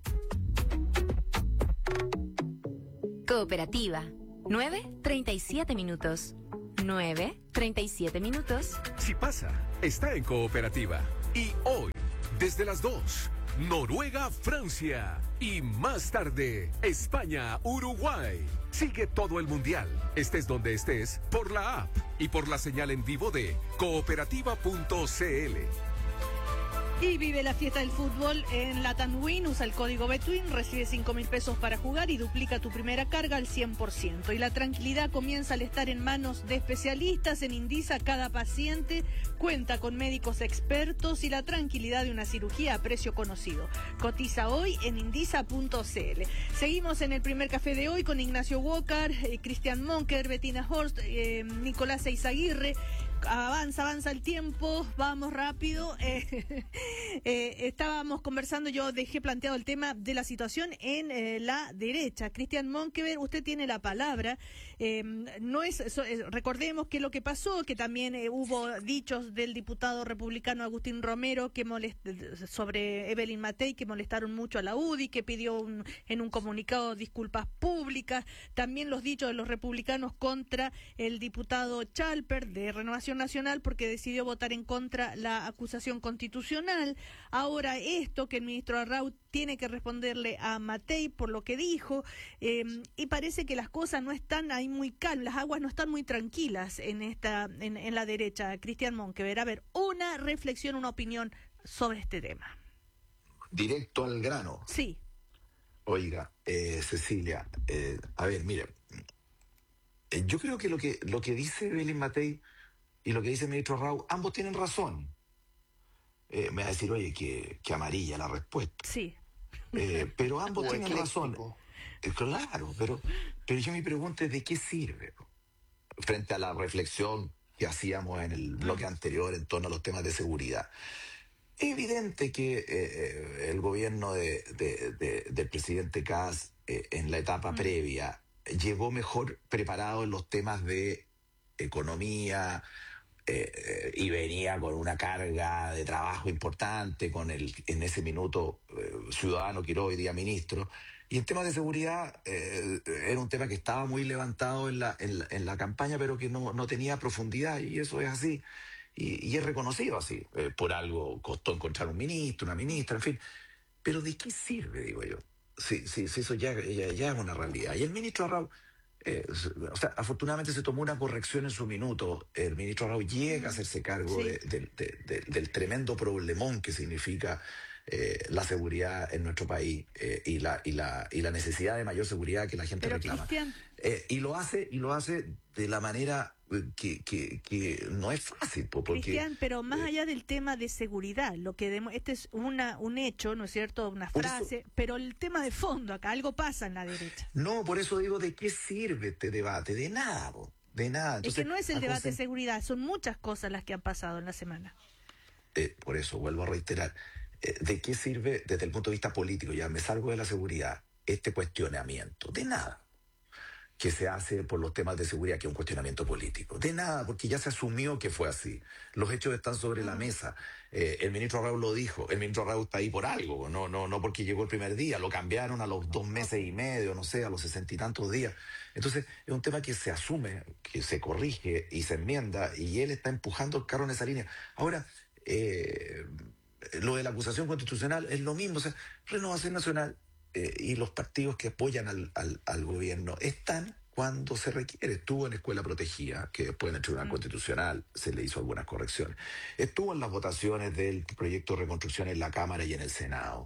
Cooperativa. nueve treinta y siete minutos. nueve treinta y siete minutos. Si pasa, está en Cooperativa. Y hoy, desde las dos, Noruega, Francia. Y más tarde, España, Uruguay. Sigue todo el mundial, estés donde estés, por la app y por la señal en vivo de cooperativa punto c l. Y vive la fiesta del fútbol en Latam Win. Usa el código Betwin, recibe cinco mil pesos para jugar y duplica tu primera carga al cien por ciento. Y la tranquilidad comienza al estar en manos de especialistas. En Indisa cada paciente cuenta con médicos expertos y la tranquilidad de una cirugía a precio conocido. Cotiza hoy en indisa punto c l. Seguimos en el primer café de hoy con Ignacio Walker, eh, Christian Monker, Bettina Horst, eh, Nicolás Eizaguirre. Avanza, avanza el tiempo, vamos rápido. Eh, eh, estábamos conversando, yo dejé planteado el tema de la situación en eh, la derecha. Cristian Monkever, usted tiene la palabra. Eh, no es, so, eh, recordemos que lo que pasó, que también eh, hubo dichos del diputado republicano Agustín Romero que molest, sobre Evelyn Matei que molestaron mucho a la U D I, que pidió un, en un comunicado disculpas públicas. También los dichos de los republicanos contra el diputado Chalper de Renovación Nacional porque decidió votar en contra la acusación constitucional. Ahora esto que el ministro Arrau tiene que responderle a Matei por lo que dijo, eh, y parece que las cosas no están ahí muy calmas, las aguas no están muy tranquilas en esta en, en la derecha. Cristian Monkever, a ver, una reflexión, una opinión sobre este tema. Directo al grano. Sí. Oiga, eh, Cecilia, eh, a ver, mire, eh, yo creo que lo que lo que dice Evelyn Matei y lo que dice el ministro Arrau, ambos tienen razón. Eh, me va a decir, oye, que, que amarilla la respuesta. Sí. Eh, pero ambos tienen razón. Eh, claro, pero, pero yo me pregunto, ¿de qué sirve? Frente a la reflexión que hacíamos en el bloque anterior en torno a los temas de seguridad. Es evidente que eh, el gobierno de, de, de, del presidente Kast eh, en la etapa mm. previa llegó mejor preparado en los temas de economía, Eh, eh, y venía con una carga de trabajo importante, con el en ese minuto eh, ciudadano Quiroz, hoy día ministro, y en temas de seguridad eh, era un tema que estaba muy levantado en la, en la, en la campaña, pero que no, no tenía profundidad, y eso es así, y, y es reconocido así. Eh, por algo costó encontrar un ministro, una ministra, en fin. Pero ¿de qué sirve, digo yo? Si, si, si eso ya, ya, ya es una realidad. Y el ministro Arrau, Eh, o sea, afortunadamente se tomó una corrección en su minuto. El ministro Arrau llega a hacerse cargo sí. de, de, de, de, del tremendo problemón que significa eh, la seguridad en nuestro país eh, y, la, y, la, y la necesidad de mayor seguridad que la gente Pero reclama. Cristian... Eh, y lo hace y lo hace de la manera que, que, que no es fácil. Porque, Cristian, pero más eh, allá del tema de seguridad, lo que demo, este es una un hecho, ¿no es cierto? Una frase, eso, pero el tema de fondo acá, algo pasa en la derecha. No, por eso digo, ¿de qué sirve este debate? De nada, po, de nada. Entonces, es que no es el debate concent... de seguridad, son muchas cosas las que han pasado en la semana. Eh, por eso vuelvo a reiterar, eh, ¿de qué sirve desde el punto de vista político? Ya me salgo de la seguridad, este cuestionamiento, de nada. Que se hace por los temas de seguridad, que es un cuestionamiento político. De nada, porque ya se asumió que fue así. Los hechos están sobre la mesa. Eh, el ministro Arrau lo dijo. El ministro Arrau está ahí por algo, no, no, no porque llegó el primer día. Lo cambiaron a los dos meses y medio, no sé, a los sesenta y tantos días. Entonces, es un tema que se asume, que se corrige y se enmienda, y él está empujando el carro en esa línea. Ahora, eh, lo de la acusación constitucional es lo mismo. O sea, Renovación Nacional Eh, y los partidos que apoyan al, al, al gobierno están cuando se requiere. Estuvo en Escuela Protegida, que después en el Tribunal mm. Constitucional se le hizo algunas correcciones. Estuvo en las votaciones del proyecto de reconstrucción en la Cámara y en el Senado.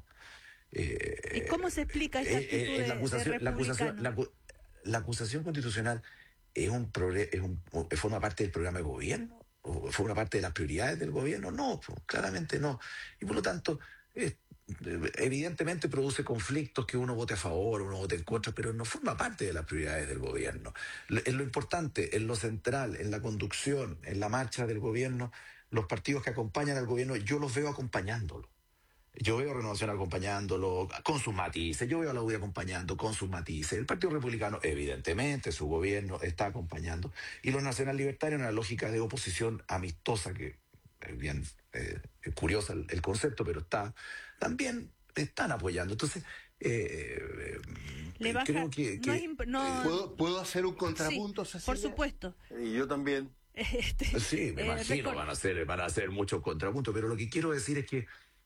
Eh, ¿Y cómo se explica esta actitud eh, eh, la acusación, de la, acusación, la, la acusación constitucional es un, es un forma parte del programa de gobierno? ¿O forma parte de las prioridades del gobierno? No, pues, claramente no. Y por lo tanto... Eh, evidentemente produce conflictos que uno vote a favor, uno vote en contra, pero no forma parte de las prioridades del gobierno. En lo importante, en lo central, en la conducción, en la marcha del gobierno, los partidos que acompañan al gobierno, yo los veo acompañándolo. Yo veo a Renovación acompañándolo con sus matices, yo veo a la U D I acompañando con sus matices, el Partido Republicano, evidentemente, su gobierno está acompañando, y los nacional libertarios en una lógica de oposición amistosa, que es bien eh, curiosa el, el concepto, pero está también están apoyando. Entonces, eh, Le baja, creo que... que no es imp- no- ¿Puedo, ¿Puedo hacer un contrapunto, Sí, Cecilia? por supuesto. Y yo también. Este, Sí, me eh, imagino, recor- van a hacer, van a hacer muchos contrapuntos, pero lo que quiero decir es que